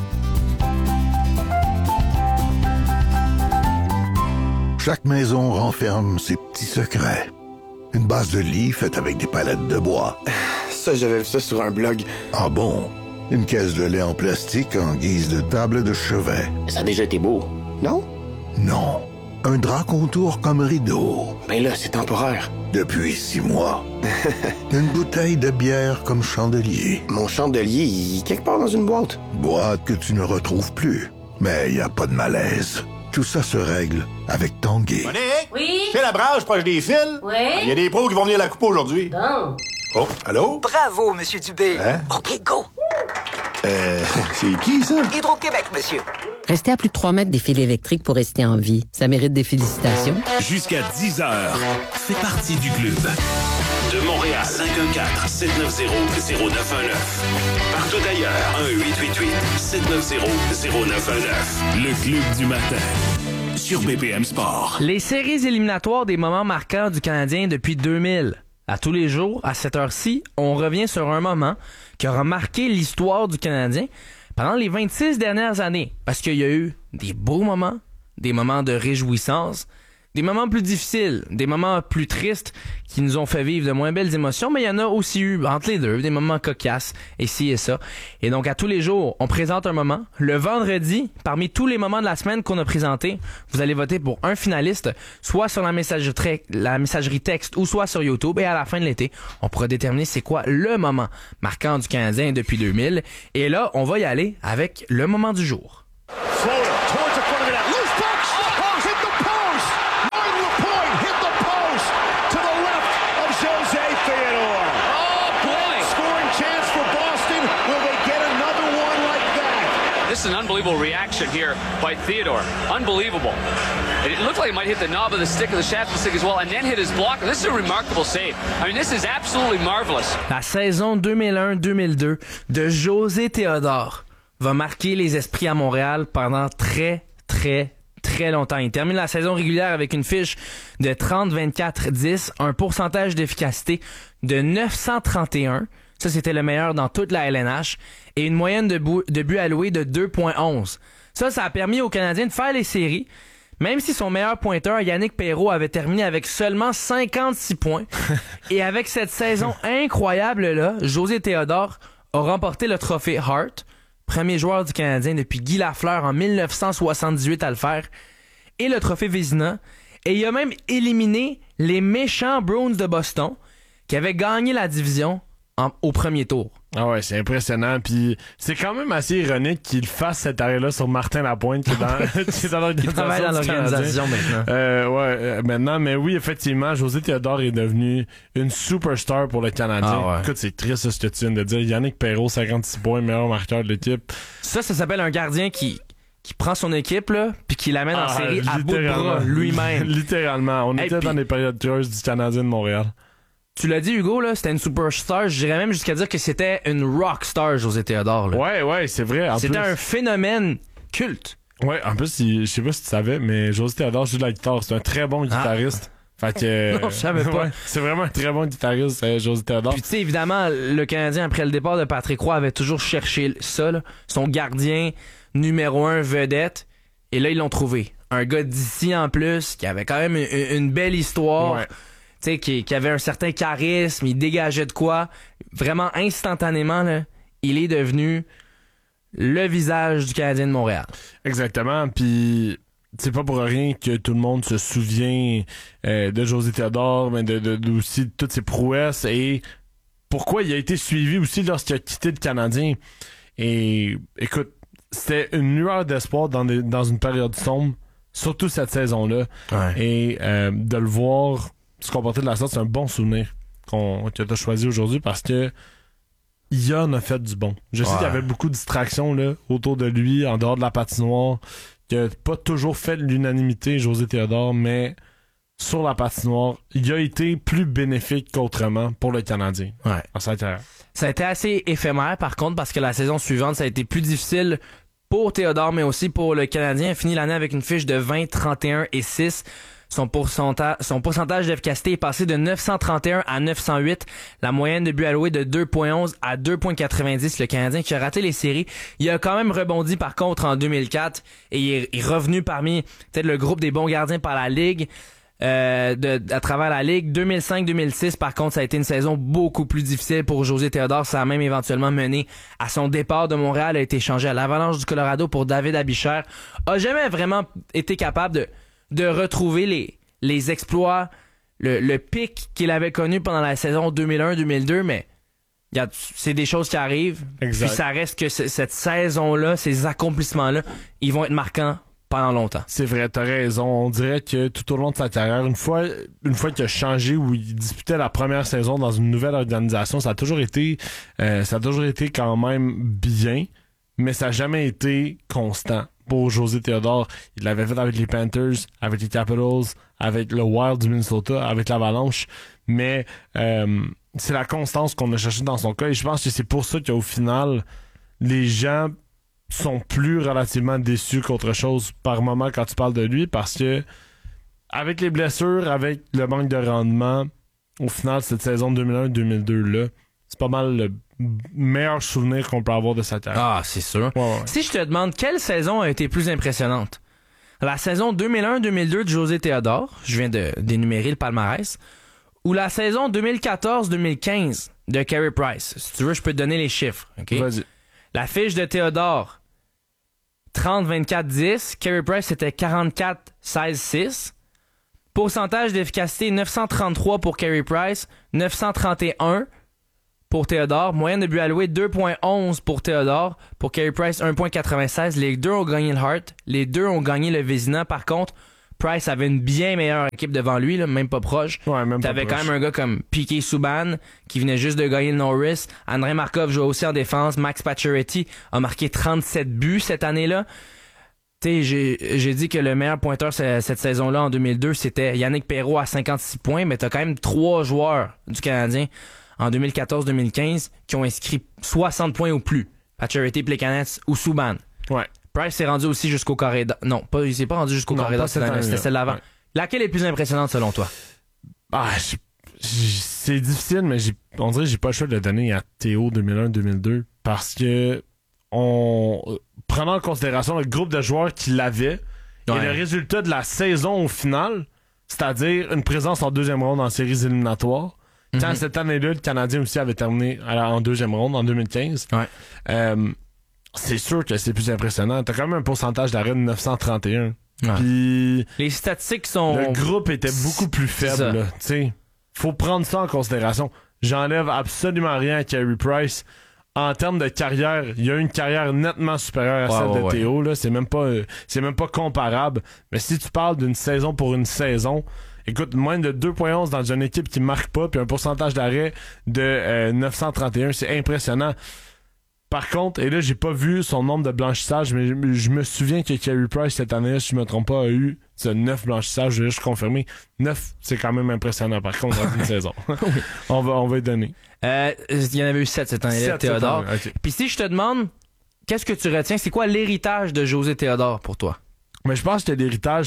Chaque maison renferme ses petits secrets. Une base de lit faite avec des palettes de bois.
Ça, j'avais vu ça sur un blog.
Ah bon? Une caisse de lait en plastique en guise de table de chevet.
Ça a déjà été beau, non?
Non. Un drap contour comme rideau.
Ben là, c'est temporaire.
Depuis 6 mois. Une bouteille de bière comme chandelier.
Mon chandelier, il est quelque part dans une boîte.
Boîte que tu ne retrouves plus. Mais y a pas de malaise. Tout ça se règle avec Tanguay.
Oui?
C'est la branche proche des fils?
Oui?
Il y a des pros qui vont venir la couper aujourd'hui.
Bon.
Oh, allô?
Bravo, Monsieur Dubé.
Hein?
OK, go.
C'est qui, ça?
Hydro-Québec, monsieur.
Restez à plus de 3 mètres des fils électriques pour rester en vie. Ça mérite des félicitations.
Jusqu'à 10 heures, fais partie du club. De Montréal, 514-790-0919. Partout ailleurs, 1-888-790-0919. Le club du matin. Sur BPM Sport.
Les séries éliminatoires des moments marquants du Canadien depuis 2000. À tous les jours, à cette heure-ci, on revient sur un moment qui aura marqué l'histoire du Canadien pendant les 26 dernières années. Parce qu'il y a eu des beaux moments, des moments de réjouissance, des moments plus difficiles, des moments plus tristes qui nous ont fait vivre de moins belles émotions, mais il y en a aussi eu entre les deux, des moments cocasses, ici et ça. Et donc, à tous les jours, on présente un moment. Le vendredi, parmi tous les moments de la semaine qu'on a présentés, vous allez voter pour un finaliste, soit sur la messagerie texte ou soit sur YouTube. Et à la fin de l'été, on pourra déterminer c'est quoi le moment marquant du Canadien depuis 2000. Et là, on va y aller avec le moment du jour.
This is an unbelievable reaction here by Theodore. Unbelievable. It looked like it might hit the knob of the stick, or the shaft of the stick as well, and then hit his blocker. This is a remarkable save. I mean, this is absolutely marvelous.
La saison 2001-2002 de José Théodore va marquer les esprits à Montréal pendant très longtemps. Il termine la saison régulière avec une fiche de 30-24-10, un pourcentage d'efficacité de 931. Ça, c'était le meilleur dans toute la LNH. Et une moyenne de buts alloués de 2.11. Ça a permis aux Canadiens de faire les séries, même si son meilleur pointeur, Yannick Perreault, avait terminé avec seulement 56 points. Et avec cette saison incroyable-là, José Théodore a remporté le trophée Hart, premier joueur du Canadien depuis Guy Lafleur en 1978 à le faire, et le trophée Vézina. Et il a même éliminé les méchants Bruins de Boston, qui avaient gagné la division au premier tour.
Ah ouais, c'est impressionnant. Puis c'est quand même assez ironique qu'il fasse cet arrêt-là sur Martin Lapointe qui est dans l'organisation.
Il travaille dans l'organisation maintenant.
Maintenant, mais oui, effectivement, José Théodore est devenu une superstar pour le Canadien.
Ah ouais.
Écoute, c'est triste ce que tu viens de dire. Yannick Perreault, 56 points, meilleur marqueur de l'équipe.
Ça s'appelle un gardien qui prend son équipe là, puis qui l'amène en série à bout de bras lui-même.
Littéralement. On était dans les périodes creuses du Canadien de Montréal.
Tu l'as dit, Hugo, là, c'était une superstar. Je dirais même jusqu'à dire que c'était une rockstar, José Théodore. Là.
Ouais, c'est vrai.
C'était un phénomène culte.
Ouais, en plus, je sais pas si tu savais, mais José Théodore joue de la guitare. C'est un très bon guitariste. Fait que,
non, je savais pas.
Ouais, c'est vraiment un très bon guitariste, José Théodore.
Puis tu sais, évidemment, le Canadien, après le départ de Patrick Roy, avait toujours cherché ça, là. Son gardien numéro 1 vedette. Et là, ils l'ont trouvé. Un gars d'ici en plus, qui avait quand même une belle histoire.
Ouais.
Tu sais, qui avait un certain charisme, il dégageait de quoi. Vraiment instantanément, là, il est devenu le visage du Canadien de Montréal.
Exactement, puis c'est pas pour rien que tout le monde se souvient de José Théodore, mais de aussi de toutes ses prouesses et pourquoi il a été suivi aussi lorsqu'il a quitté le Canadien. Et écoute, c'était une lueur d'espoir dans une période sombre, surtout cette saison-là.
Ouais.
Et de le voir se comporter de la sorte, c'est un bon souvenir que tu as choisi aujourd'hui parce que Yann a fait du bon. Je sais qu'il y avait beaucoup de distractions là, autour de lui, en dehors de la patinoire, qu'il n'a pas toujours fait l'unanimité, José Théodore, mais sur la patinoire, il a été plus bénéfique qu'autrement pour le Canadien.
Ouais.
Ça
a été assez éphémère, par contre, parce que la saison suivante, ça a été plus difficile pour Théodore, mais aussi pour le Canadien. Il a fini l'année avec une fiche de 20, 31 et 6. Son pourcentage d'efficacité est passé de 931 à 908. La moyenne de buts alloués de 2.11 à 2.90. Le Canadien qui a raté les séries. Il a quand même rebondi par contre en 2004 et il est revenu parmi peut-être le groupe des bons gardiens par la Ligue. À travers la Ligue. 2005-2006, par contre, ça a été une saison beaucoup plus difficile pour José Théodore. Ça a même éventuellement mené à son départ de Montréal. A été échangé à l'Avalanche du Colorado pour David Abichère. A jamais vraiment été capable de retrouver les exploits, le pic qu'il avait connu pendant la saison 2001-2002, mais c'est des choses qui arrivent.
Exact.
Puis ça reste que cette saison-là, ces accomplissements-là, ils vont être marquants pendant longtemps.
C'est vrai, t'as raison. On dirait que tout au long de sa carrière, une fois qu'il a changé où il disputait la première saison dans une nouvelle organisation, ça a toujours été quand même bien, mais ça n'a jamais été constant. Pour José Théodore, il l'avait fait avec les Panthers, avec les Capitals, avec le Wild du Minnesota, avec l'Avalanche, mais c'est la constance qu'on a cherché dans son cas et je pense que c'est pour ça qu'au final, les gens sont plus relativement déçus qu'autre chose par moment quand tu parles de lui parce que avec les blessures, avec le manque de rendement, au final, cette saison 2001-2002 là, c'est pas mal le meilleur souvenir qu'on peut avoir de sa carrière.
Ah, c'est sûr.
Ouais.
Si je te demande quelle saison a été plus impressionnante La saison 2001-2002 de José Théodore, je viens d'énumérer le palmarès, ou la saison 2014-2015 de Carey Price. Si tu veux, je peux te donner les chiffres. Okay?
Vas-y.
La fiche de Théodore, 30-24-10. Carey Price, c'était 44-16-6. Pourcentage d'efficacité, 933 pour Carey Price, 931 pour Théodore. Moyenne de buts alloués, 2.11 pour Théodore. Pour Carey Price, 1.96. Les deux ont gagné le Hart. Les deux ont gagné le Vézina. Par contre, Price avait une bien meilleure équipe devant lui, là, même pas proche.
Ouais, même
T'avais
pas
quand
proche.
même un gars comme Piquet Subban, qui venait juste de gagner le Norris. Andrei Markov jouait aussi en défense. Max Pacioretty a marqué 37 buts cette année-là. Tu sais, j'ai dit que le meilleur pointeur cette saison-là, en 2002, c'était Yannick Perreault à 56 points, mais t'as quand même 3 joueurs du Canadien en 2014-2015 qui ont inscrit 60 points ou plus. Pacioretty, Plekanec ou Subban.
Ouais.
Price s'est rendu aussi jusqu'au corridor. Non, il s'est pas rendu jusqu'au corridor, c'était celle d'avant.
Ouais.
Laquelle est plus impressionnante selon toi?
C'est difficile, mais on dirait que j'ai pas le choix de le donner à Théo 2001-2002 parce que prenant en considération le groupe de joueurs qu'il avait et le résultat de la saison au final, c'est-à-dire une présence en deuxième ronde en séries éliminatoires. Quand cette année-là, le Canadien aussi avait terminé en deuxième ronde en 2015. C'est sûr que c'est plus impressionnant. T'as quand même un pourcentage d'arrêt de 931. Puis
les statistiques sont...
Le groupe était beaucoup plus faible. Là, t'sais. Faut prendre ça en considération. J'enlève absolument rien à Carey Price. En termes de carrière, il y a une carrière nettement supérieure à celle de Théo. Là. C'est même pas comparable. Mais si tu parles d'une saison pour une saison, écoute, moins de 2.11 dans une équipe qui marque pas, puis un pourcentage d'arrêt de 931, c'est impressionnant. Par contre, et là, j'ai pas vu son nombre de blanchissages, mais je me souviens que Carey Price, cette année, si je me trompe pas, a eu 9 blanchissages, je vais juste confirmer. 9, c'est quand même impressionnant, par contre, dans une saison. On va y donner.
Il y en avait eu 7 cette année-là, Théodore.
Okay.
Puis si je te demande, qu'est-ce que tu retiens? C'est quoi l'héritage de José Théodore pour toi? Mais
je pense que l'héritage,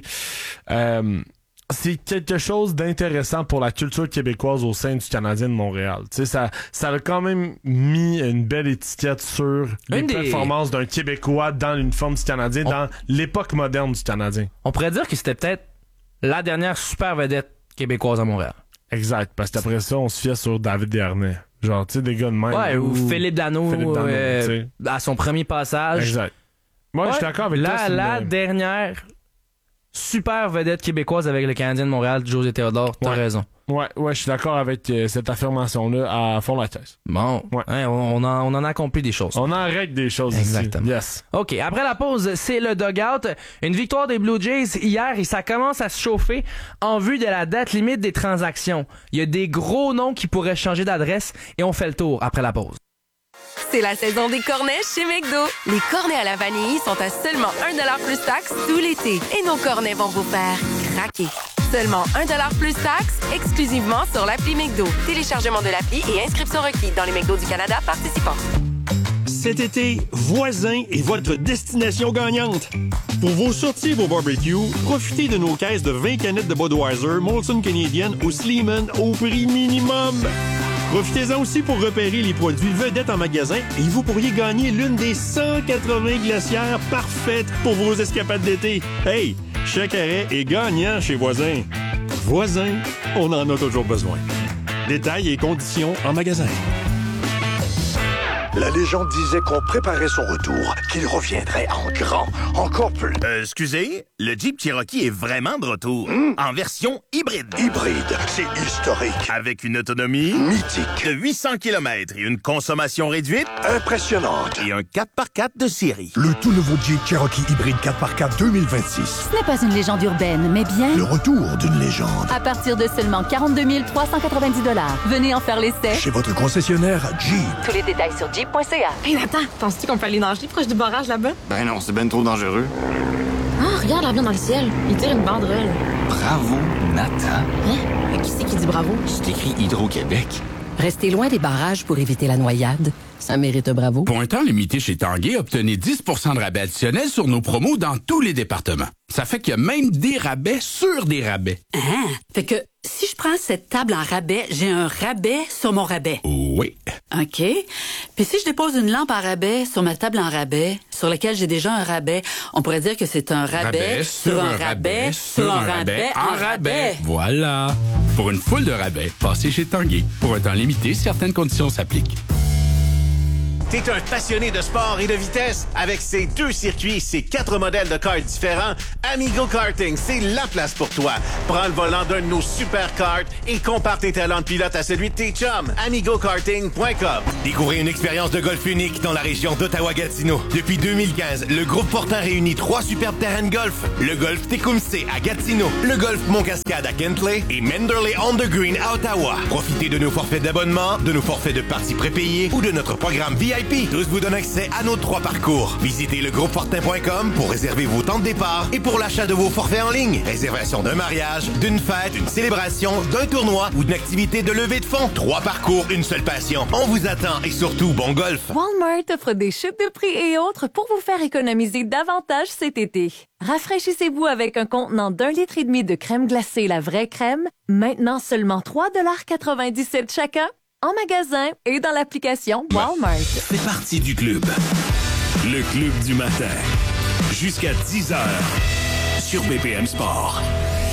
c'est quelque chose d'intéressant pour la culture québécoise au sein du Canadien de Montréal. Tu sais, ça a quand même mis une belle étiquette sur les performances d'un Québécois dans l'uniforme du Canadien, dans l'époque moderne du Canadien.
On pourrait dire que c'était peut-être la dernière super vedette québécoise à Montréal.
Exact, parce qu'après ça, on se fiait sur David Desharnais. Genre, tu sais, des gars de même.
Ouais, ou Philippe Danault à son premier passage.
Exact. Moi, je suis d'accord avec toi.
La dernière super vedette québécoise avec le Canadien de Montréal, José Théodore, t'as raison.
Ouais, je suis d'accord avec cette affirmation-là à fond la caisse.
Bon, on en a compris des choses.
On en règle des choses.
Exactement.
Ici. Yes.
OK, après la pause, c'est le dugout. Une victoire des Blue Jays hier et ça commence à se chauffer en vue de la date limite des transactions. Il y a des gros noms qui pourraient changer d'adresse et on fait le tour après la pause.
C'est la saison des cornets chez McDo. Les cornets à la vanille sont à seulement 1$ plus taxe tout l'été. Et nos cornets vont vous faire craquer. Seulement 1$ plus taxe, exclusivement sur l'appli McDo. Téléchargement de l'appli et inscription requise dans les McDo du Canada participants.
Cet été, Voisin est votre destination gagnante. Pour vos sorties et vos barbecues, profitez de nos caisses de 20 canettes de Budweiser, Molson Canadian ou Sleeman au prix minimum. Profitez-en aussi pour repérer les produits vedettes en magasin et vous pourriez gagner l'une des 180 glacières parfaites pour vos escapades d'été. Hey, chaque arrêt est gagnant chez Voisin. Voisin, on en a toujours besoin. Détails et conditions en magasin.
La légende disait qu'on préparait son retour, qu'il reviendrait en grand, encore plus.
Excusez, le Jeep Cherokee est vraiment de retour. En version hybride.
Hybride, c'est historique.
Avec une autonomie...
mythique.
De 800 km et une consommation réduite...
impressionnante.
Et un 4x4 de série.
Le tout nouveau Jeep Cherokee hybride 4x4 2026.
Ce n'est pas une légende urbaine, mais bien...
le retour d'une légende.
À partir de seulement 42 390 $. Venez en faire l'essai.
Chez votre concessionnaire Jeep.
Tous les détails sur Jeep.ca.
Hey Nathan, penses-tu qu'on peut aller nager proche du barrage là-bas?
Ben non, c'est ben trop dangereux.
Ah, regarde l'avion dans le ciel. Il tire une banderole.
Bravo, Nathan.
Hein? Mais qui c'est qui dit bravo?
C'est écrit Hydro-Québec.
Restez loin des barrages pour éviter la noyade. Ça mérite un bravo.
Pour un temps limité chez Tanguay, obtenez 10 % de rabais additionnel sur nos promos dans tous les départements. Ça fait qu'il y a même des rabais sur des rabais.
Ah, fait que si je prends cette table en rabais, j'ai un rabais sur mon rabais.
Oui.
OK. Puis si je dépose une lampe en rabais sur ma table en rabais, sur laquelle j'ai déjà un rabais, on pourrait dire que c'est un rabais sur un rabais sur un rabais en rabais.
Voilà. Pour une foule de rabais, passez chez Tanguay. Pour un temps limité, certaines conditions s'appliquent.
T'es un passionné de sport et de vitesse? Avec ses 2 circuits, ses 4 modèles de karts différents, Amigo Karting, c'est la place pour toi. Prends le volant d'un de nos super karts et compare tes talents de pilote à celui de tes chums. AmigoKarting.com.
Découvrez une expérience de golf unique dans la région d'Ottawa-Gatineau. Depuis 2015, le groupe Fortin réunit 3 superbes terrains de golf. Le golf Tecumseh à Gatineau, le golf Montcascade à Kentley et Manderley on the Green à Ottawa. Profitez de nos forfaits d'abonnement, de nos forfaits de parties prépayées ou de notre programme VIP. Tous vous donnent accès à nos 3 parcours. Visitez legroupefortin.com pour réserver vos temps de départ et pour l'achat de vos forfaits en ligne. Réservation d'un mariage, d'une fête, d'une célébration, d'un tournoi ou d'une activité de levée de fonds. 3 parcours, une seule passion. On vous attend et surtout, bon golf.
Walmart offre des chutes de prix et autres pour vous faire économiser davantage cet été. Rafraîchissez-vous avec un contenant d'1,5 litre de crème glacée La Vraie Crème, maintenant seulement 3,97 chacun. En magasin et dans l'application Walmart.
Fais partie du club. Le club du matin. Jusqu'à 10h. Sur BPM Sport.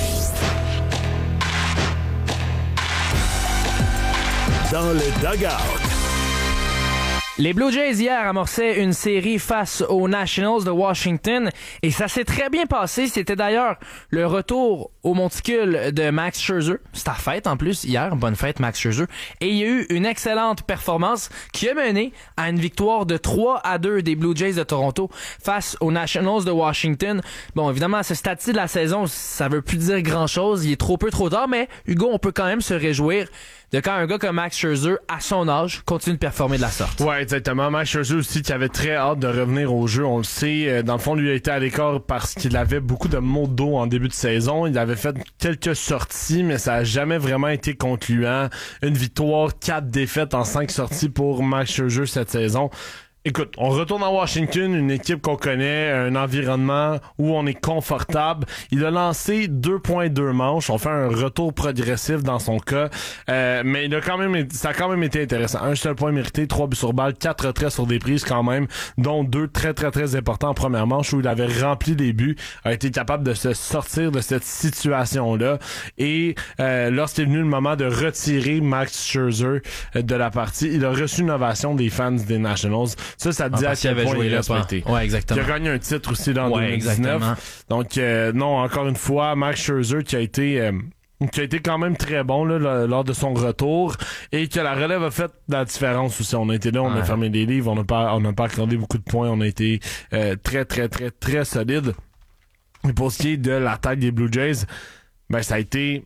Dans le dugout.
Les Blue Jays hier amorçaient une série face aux Nationals de Washington et ça s'est très bien passé. C'était d'ailleurs le retour au monticule de Max Scherzer. C'était la fête en plus hier. Bonne fête Max Scherzer. Et il y a eu une excellente performance qui a mené à une victoire de 3-2 des Blue Jays de Toronto face aux Nationals de Washington. Bon, évidemment, à ce stade-ci de la saison, ça veut plus dire grand-chose. Il est trop peu trop tard, mais Hugo, on peut quand même se réjouir de quand un gars comme Max Scherzer, à son âge, continue de performer de la sorte.
Ouais, exactement. Max Scherzer aussi, qui avait très hâte de revenir au jeu. On le sait. Dans le fond, lui a été à l'écart parce qu'il avait beaucoup de maux de dos en début de saison. Il avait fait quelques sorties, mais ça a jamais vraiment été concluant. Une victoire, 4 défaites en 5 sorties pour Max Scherzer cette saison. Écoute, on retourne à Washington, une équipe qu'on connaît, un environnement où on est confortable. Il a lancé 2.2 manches. On fait un retour progressif dans son cas. Mais ça a quand même été intéressant. Un seul point mérité, 3 buts sur balle, 4 retraits sur des prises quand même, dont 2 très très très importants en première manche où il avait rempli des buts, a été capable de se sortir de cette situation-là. Et lorsqu'il est venu le moment de retirer Max Scherzer de la partie, il a reçu une ovation des fans des Nationals. Ça te dit à quel point il est respecté.
Ouais, exactement.
Il a gagné un titre aussi dans 2019.
Exactement.
Donc, non, encore une fois, Max Scherzer qui a été quand même très bon là, lors de son retour et que la relève a fait la différence aussi. On a été là, on a fermé des livres, on n'a pas accordé beaucoup de points, on a été très, très, très, très solide. Et pour ce qui est de l'attaque des Blue Jays, ben ça a été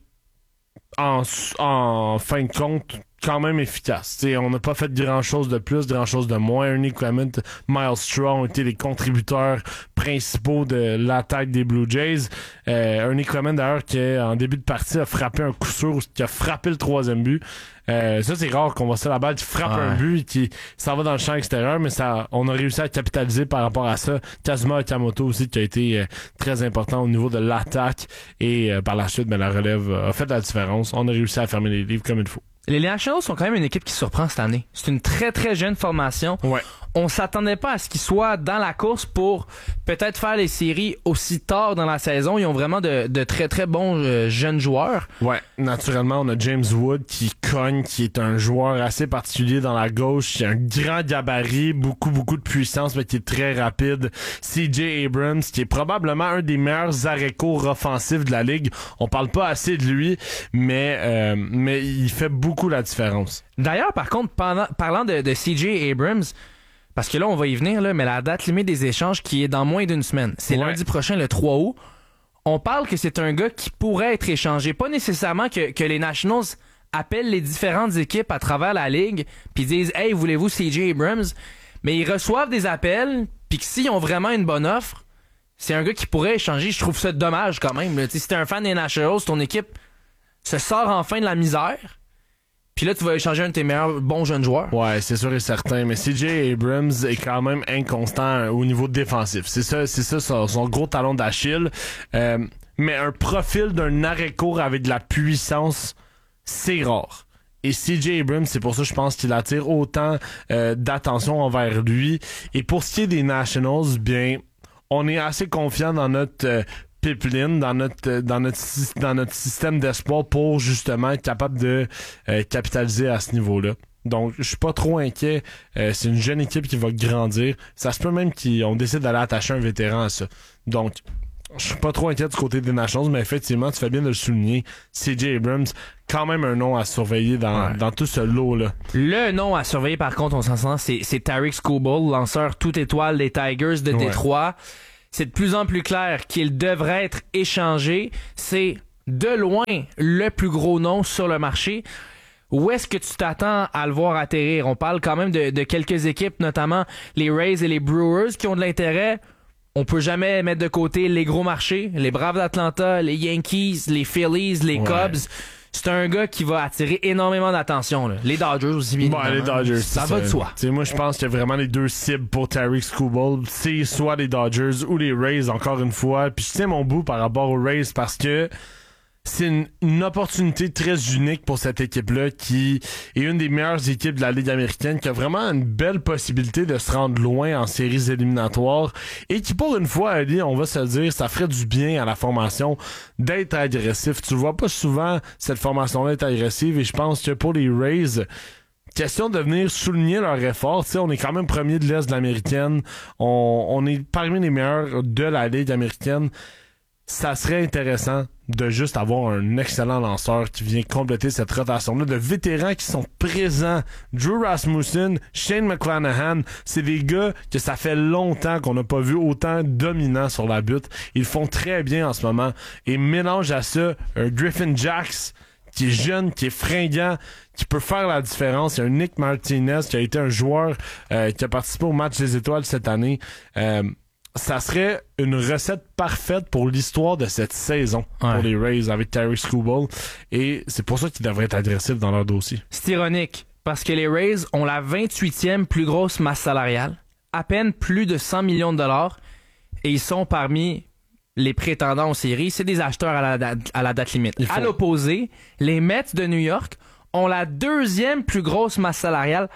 en fin de compte quand même efficace. T'sais, on n'a pas fait grand-chose de plus, grand-chose de moins. Ernie Clement, Miles Straw ont été les contributeurs principaux de l'attaque des Blue Jays. Ernie Clement, d'ailleurs, qui en début de partie a frappé un coup sûr, qui a frappé le 3e but. Ça, c'est rare qu'on voit ça, la balle qui frappe un but qui s'en va dans le champ extérieur, mais on a réussi à capitaliser par rapport à ça. Kazuma Okamoto aussi, qui a été très important au niveau de l'attaque et par la suite, la relève a fait la différence. On a réussi à fermer les livres comme il faut.
Les Nationals sont quand même une équipe qui surprend cette année. C'est une très très jeune formation.
Ouais.
On s'attendait pas à ce qu'ils soient dans la course pour peut-être faire les séries aussi tard dans la saison. Ils ont vraiment de très très bons jeunes joueurs.
Ouais, naturellement, on a James Wood qui cogne, qui est un joueur assez particulier dans la gauche, qui a un grand gabarit, beaucoup de puissance, mais qui est très rapide. CJ Abrams, qui est probablement un des meilleurs arrêts-courts offensifs de la ligue. On parle pas assez de lui, mais il fait beaucoup la différence.
D'ailleurs, par contre, parlant de CJ Abrams, parce que là, on va y venir, là, mais la date limite des échanges qui est dans moins d'une semaine. C'est lundi prochain, le 3 août. On parle que c'est un gars qui pourrait être échangé. Pas nécessairement que les Nationals appellent les différentes équipes à travers la ligue puis disent « Hey, voulez-vous CJ Abrams? » Mais ils reçoivent des appels puis que s'ils ont vraiment une bonne offre, c'est un gars qui pourrait échanger. Je trouve ça dommage quand même. Si t'es un fan des Nationals, ton équipe se sort enfin de la misère Puis là, tu vas échanger un de tes meilleurs bons jeunes joueurs.
Ouais, c'est sûr et certain. Mais CJ Abrams est quand même inconstant au niveau défensif. C'est ça son gros talon d'Achille. Mais un profil d'un arrêt-court avec de la puissance, c'est rare. Et CJ Abrams, c'est pour ça, je pense qu'il attire autant d'attention envers lui. Et pour ce qui est des Nationals, bien, on est assez confiant dans notre pipeline, dans notre système d'espoir pour justement être capable de capitaliser à ce niveau-là. Donc, je suis pas trop inquiet. C'est une jeune équipe qui va grandir. Ça se peut même qu'on décide d'aller attacher un vétéran à ça. Donc, je suis pas trop inquiet du côté des Nationals, mais effectivement, tu fais bien de le souligner. CJ Abrams, quand même un nom à surveiller dans tout ce lot-là.
Le nom à surveiller, par contre, on s'en sent, c'est Tarik Skubal, lanceur toute étoile des Tigers de Détroit. C'est de plus en plus clair qu'il devrait être échangé. C'est de loin le plus gros nom sur le marché. Où est-ce que tu t'attends à le voir atterrir? On parle quand même de quelques équipes, notamment les Rays et les Brewers, qui ont de l'intérêt. On peut jamais mettre de côté les gros marchés, les Braves d'Atlanta, les Yankees, les Phillies, les Cubs. C'est un gars qui va attirer énormément d'attention. Là. Les Dodgers aussi, bien évidemment.
Les Dodgers,
ça va de soi.
T'sais, moi, je pense qu'il y a vraiment les deux cibles pour Tarik Skubal. C'est soit les Dodgers ou les Rays, encore une fois. Puis je tiens mon bout par rapport aux Rays parce que c'est une opportunité très unique pour cette équipe-là qui est une des meilleures équipes de la Ligue américaine, qui a vraiment une belle possibilité de se rendre loin en séries éliminatoires et qui, pour une fois, Ali, on va se dire, ça ferait du bien à la formation d'être agressif. Tu vois pas souvent cette formation-là être agressive et je pense que pour les Rays, question de venir souligner leur effort. T'sais, on est quand même premier de l'Est de l'américaine. On est parmi les meilleurs de la Ligue américaine. Ça serait intéressant de juste avoir un excellent lanceur qui vient compléter cette rotation-là de vétérans qui sont présents. Drew Rasmussen, Shane McClanahan, c'est des gars que ça fait longtemps qu'on n'a pas vu autant dominants sur la butte. Ils font très bien en ce moment. Et mélange à ça un Griffin Jax qui est jeune, qui est fringant, qui peut faire la différence. Il y a un Nick Martinez qui a été un joueur qui a participé au match des étoiles cette année. Ça serait une recette parfaite pour l'histoire de cette saison pour les Rays avec Tarik Skubal et c'est pour ça qu'ils devraient être agressifs dans leur dossier.
C'est ironique parce que les Rays ont la 28e plus grosse masse salariale, à peine plus de 100 millions de dollars et ils sont parmi les prétendants aux séries. C'est des acheteurs à la date limite. À l'opposé, les Mets de New York ont la 2e plus grosse masse salariale,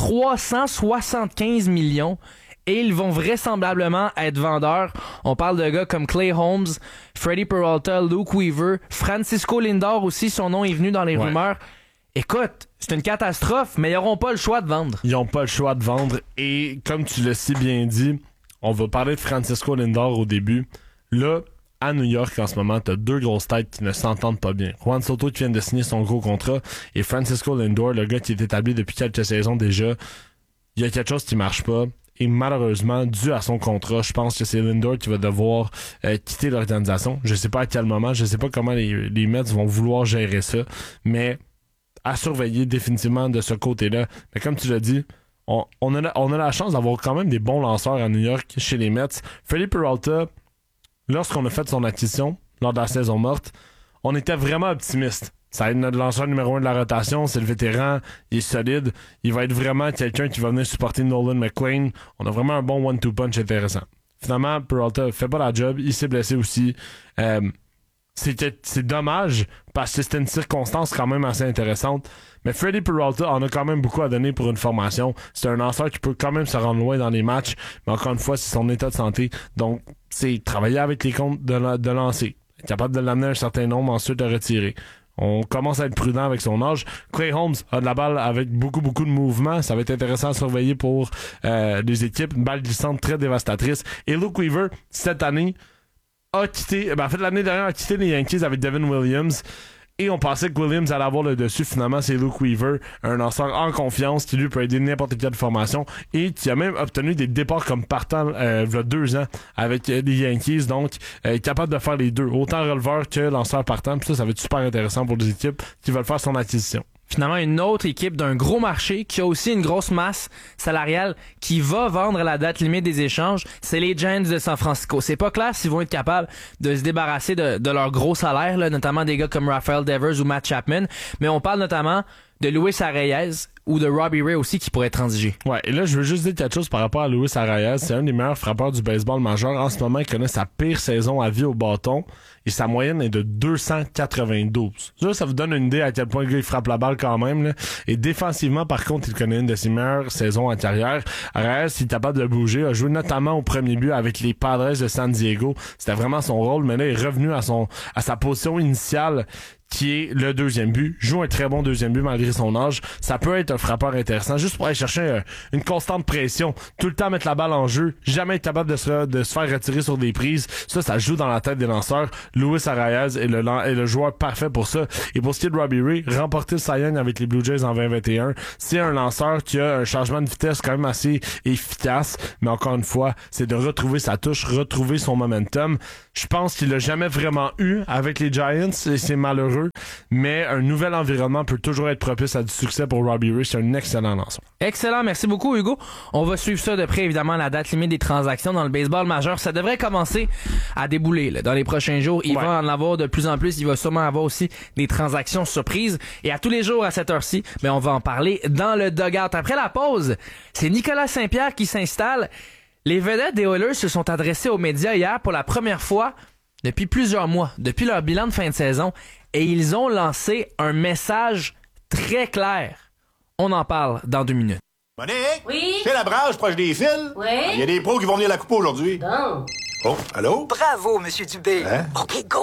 375 millions. Et ils vont vraisemblablement être vendeurs. On parle de gars comme Clay Holmes, Freddie Peralta, Luke Weaver, Francisco Lindor aussi, son nom est venu dans les rumeurs. Écoute, c'est une catastrophe, mais ils n'auront pas le choix de vendre.
Ils n'ont pas le choix de vendre. Et comme tu l'as si bien dit, on va parler de Francisco Lindor au début. Là, à New York, en ce moment, t'as deux grosses têtes qui ne s'entendent pas bien. Juan Soto qui vient de signer son gros contrat et Francisco Lindor, le gars qui est établi depuis quelques saisons déjà. Il y a quelque chose qui marche pas. Et malheureusement, dû à son contrat, je pense que c'est Lindor qui va devoir quitter l'organisation. Je sais pas à quel moment, je sais pas comment les Mets vont vouloir gérer ça, mais à surveiller définitivement de ce côté-là. Mais comme tu l'as dit, on a la chance d'avoir quand même des bons lanceurs à New York chez les Mets. Freddie Peralta, lorsqu'on a fait son acquisition lors de la saison morte, on était vraiment optimiste. Ça va être notre lanceur numéro 1 de la rotation, c'est le vétéran, il est solide, il va être vraiment quelqu'un qui va venir supporter Nolan McLean. On a vraiment un bon one-two punch intéressant. Finalement, Peralta fait pas la job, il s'est blessé aussi. C'est dommage parce que c'était une circonstance quand même assez intéressante. Mais Freddie Peralta en a quand même beaucoup à donner pour une formation. C'est un lanceur qui peut quand même se rendre loin dans les matchs, mais encore une fois, c'est son état de santé. Donc, c'est travailler avec les comptes de lancer. Être capable de l'amener un certain nombre, ensuite de retirer. On commence à être prudent avec son âge. Clay Holmes a de la balle avec beaucoup de mouvements. Ça va être intéressant à surveiller pour les équipes. Une balle glissante très dévastatrice. Et Luke Weaver, cette année, a quitté... l'année dernière, a quitté les Yankees avec Devin Williams. Et on pensait que Williams allait avoir le dessus. Finalement, c'est Luke Weaver, un lanceur en confiance qui lui peut aider n'importe quelle formation et qui a même obtenu des départs comme partant il y a 2 ans avec les Yankees. Donc, capable de faire les deux, autant releveur que lanceur partant. Puis ça va être super intéressant pour les équipes qui veulent faire son acquisition.
Finalement, une autre équipe d'un gros marché qui a aussi une grosse masse salariale qui va vendre à la date limite des échanges, c'est les Giants de San Francisco. C'est pas clair s'ils vont être capables de se débarrasser de leur gros salaire, là, notamment des gars comme Rafael Devers ou Matt Chapman, mais on parle notamment de Luis Arraez ou de Robbie Ray aussi qui pourraient transiger.
Ouais, et là, je veux juste dire quelque chose par rapport à Luis Arraez. C'est un des meilleurs frappeurs du baseball majeur. En ce moment, il connaît sa pire saison à vie au bâton et sa moyenne est de 292. Ça vous donne une idée à quel point le gars il frappe la balle quand même, là. Et défensivement, par contre, il connaît une de ses meilleures saisons en carrière. Arraez, il est capable de bouger, a joué notamment au premier but avec les Padres de San Diego. C'était vraiment son rôle, mais là, il est revenu à sa position initiale, qui est le deuxième but. Joue un très bon deuxième but malgré son âge. Ça peut être un frappeur intéressant, juste pour aller chercher une constante pression, tout le temps mettre la balle en jeu, jamais être capable de se faire retirer sur des prises. Ça joue dans la tête des lanceurs. Luis Arraez est le joueur parfait pour ça. Et pour ce qui est de Robbie Ray, remporter le Cy Young avec les Blue Jays en 2021, c'est un lanceur qui a un changement de vitesse quand même assez efficace, mais encore une fois, c'est de retrouver sa touche, retrouver son momentum. Je pense qu'il l'a jamais vraiment eu avec les Giants et c'est malheureux, mais un nouvel environnement peut toujours être propice à du succès pour Robbie Ray. C'est un excellent lanceur.
Excellent, merci beaucoup Hugo. On va suivre ça de près, évidemment, la date limite des transactions dans le baseball majeur. Ça devrait commencer à débouler là, dans les prochains jours. Il va en avoir de plus en plus. Il va sûrement avoir aussi des transactions surprises. Et à tous les jours à cette heure-ci, on va en parler dans le dugout. Après la pause, c'est Nicolas Saint-Pierre qui s'installe. Les vedettes des Oilers se sont adressées aux médias hier pour la première fois depuis plusieurs mois, depuis leur bilan de fin de saison, et ils ont lancé un message très clair. On en parle dans 2 minutes.
Monique?
Oui?
C'est la branche proche des fils?
Oui?
Il y a des pros qui vont venir la coupe aujourd'hui.
Bon.
Oh, allô?
Bravo, Monsieur Dubé.
Hein?
OK, go.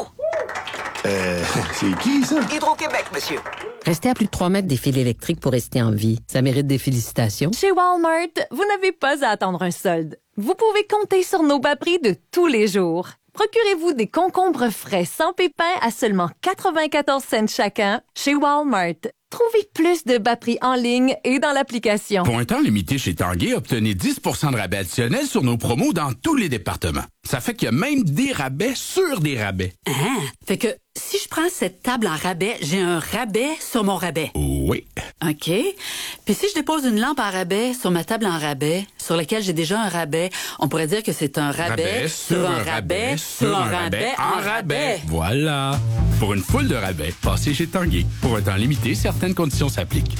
C'est qui, ça?
Hydro-Québec, monsieur.
Restez à plus de 3 mètres des fils électriques pour rester en vie. Ça mérite des félicitations.
Chez Walmart, vous n'avez pas à attendre un solde. Vous pouvez compter sur nos bas prix de tous les jours. Procurez-vous des concombres frais sans pépins à seulement 94 cents chacun chez Walmart. Trouvez plus de bas prix en ligne et dans l'application.
Pour un temps limité chez Tanguay, obtenez 10 % de rabais additionnel sur nos promos dans tous les départements. Ça fait qu'il y a même des rabais sur des rabais.
Ah, fait que si je prends cette table en rabais, j'ai un rabais sur mon rabais.
Oui.
OK. Puis si je dépose une lampe en rabais sur ma table en rabais, sur laquelle j'ai déjà un rabais, on pourrait dire que c'est un rabais sur un rabais sur un rabais en rabais.
Voilà. Pour une foule de rabais, passez chez Tanguay. Pour un temps limité, certaines conditions s'appliquent.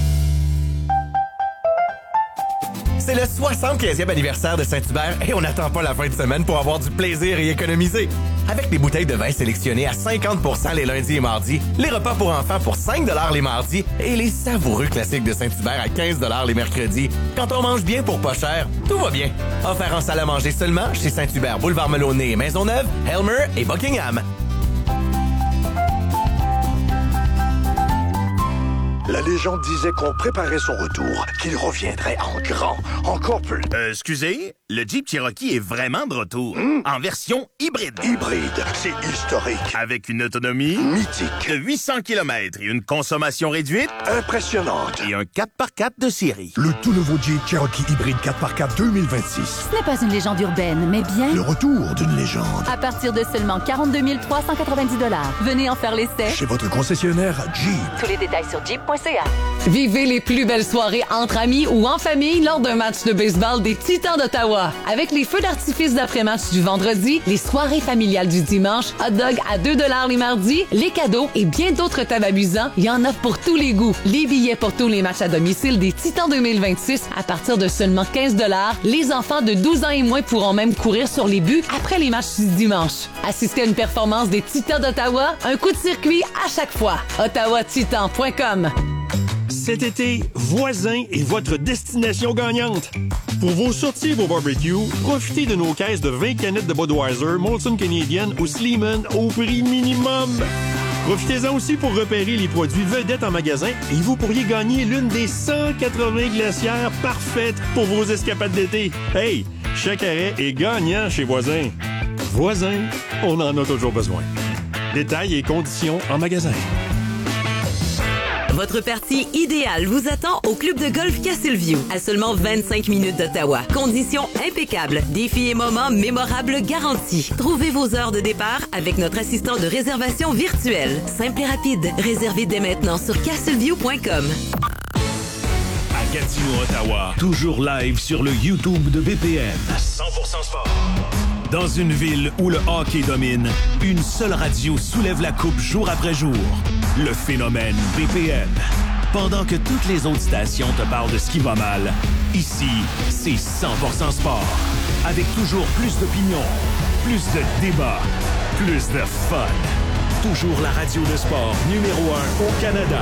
C'est le 75e anniversaire de Saint-Hubert et on n'attend pas la fin de semaine pour avoir du plaisir et économiser. Avec des bouteilles de vin sélectionnées à 50 % les lundis et mardis, les repas pour enfants pour 5 $ les mardis et les savoureux classiques de Saint-Hubert à 15 $ les mercredis. Quand on mange bien pour pas cher, tout va bien. Offert en salle à manger seulement chez Saint-Hubert, Boulevard Melonnet, Maisonneuve, Helmer et Buckingham.
La légende disait qu'on préparait son retour, qu'il reviendrait en grand, encore plus.
Excusez, le Jeep Cherokee est vraiment de retour. En version hybride.
Hybride, c'est historique.
Avec une autonomie
mythique
de 800 km et une consommation réduite
impressionnante.
Et un 4x4 de série.
Le tout nouveau Jeep Cherokee hybride 4x4 2026.
Ce n'est pas une légende urbaine, mais bien
Le retour d'une légende.
à partir de seulement 42 390 $. Venez en faire l'essai.
Chez votre concessionnaire Jeep.
Tous les détails sur jeep.ca.
Vivez les plus belles soirées entre amis ou en famille lors d'un match de baseball des Titans d'Ottawa. Avec les feux d'artifice d'après-match du vendredi, les soirées familiales du dimanche, hot dog à 2 $ les mardis, les cadeaux et bien d'autres thèmes amusants, il y en a pour tous les goûts. Les billets pour tous les matchs à domicile des Titans 2026 à partir de seulement 15 $. Les enfants de 12 ans et moins pourront même courir sur les buts après les matchs du dimanche. Assistez à une performance des Titans d'Ottawa, un coup de circuit à chaque fois. ottawatitan.com.
Cet été, Voisin est votre destination gagnante. Pour vos sorties et vos barbecues, profitez de nos caisses de 20 canettes de Budweiser, Molson Canadian ou Sleeman au prix minimum. Profitez-en aussi pour repérer les produits vedettes en magasin et vous pourriez gagner l'une des 180 glacières parfaites pour vos escapades d'été. Hey, chaque arrêt est gagnant chez Voisin. Voisin, on en a toujours besoin. Détails et conditions en magasin.
Votre partie idéale vous attend au club de golf Castleview, à seulement 25 minutes d'Ottawa. Conditions impeccables, défis et moments mémorables garantis. Trouvez vos heures de départ avec notre assistant de réservation virtuelle. Simple et rapide. Réservez dès maintenant sur castleview.com.
À Gatineau, Ottawa, toujours live sur le YouTube de BPM. 100% sport. Dans une ville où le hockey domine, une seule radio soulève la coupe jour après jour. Le phénomène BPM. Pendant que toutes les autres stations te parlent de ce qui va mal, ici, c'est 100% sport. Avec toujours plus d'opinions, plus de débats, plus de fun. Toujours la radio de sport numéro 1 au Canada.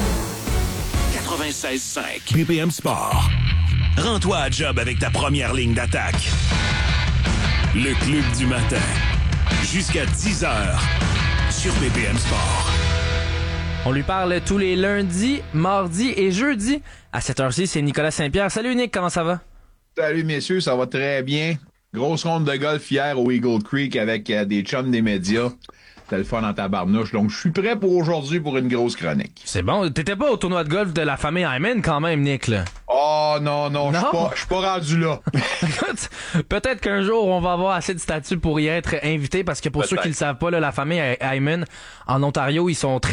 96.5 BPM Sport. Rends-toi à job avec ta première ligne d'attaque. Le Club du matin. Jusqu'à 10h sur BPM Sport.
On lui parle tous les lundis, mardis et jeudis. À cette heure-ci, c'est Nicolas Saint-Pierre. Salut Nick, comment ça va?
Salut messieurs, ça va très bien. Grosse ronde de golf hier au Eagle Creek avec des chums des médias. C'était le fun dans ta barnouche. Donc, je suis prêt pour aujourd'hui pour une grosse chronique.
C'est bon. T'étais pas au tournoi de golf de la famille Hyman quand même, Nick, là?
Oh non, je suis pas rendu là.
Écoute, peut-être qu'un jour, on va avoir assez de statuts pour y être invité parce que pour ceux qui le savent pas, là, la famille Hyman en Ontario, ils sont très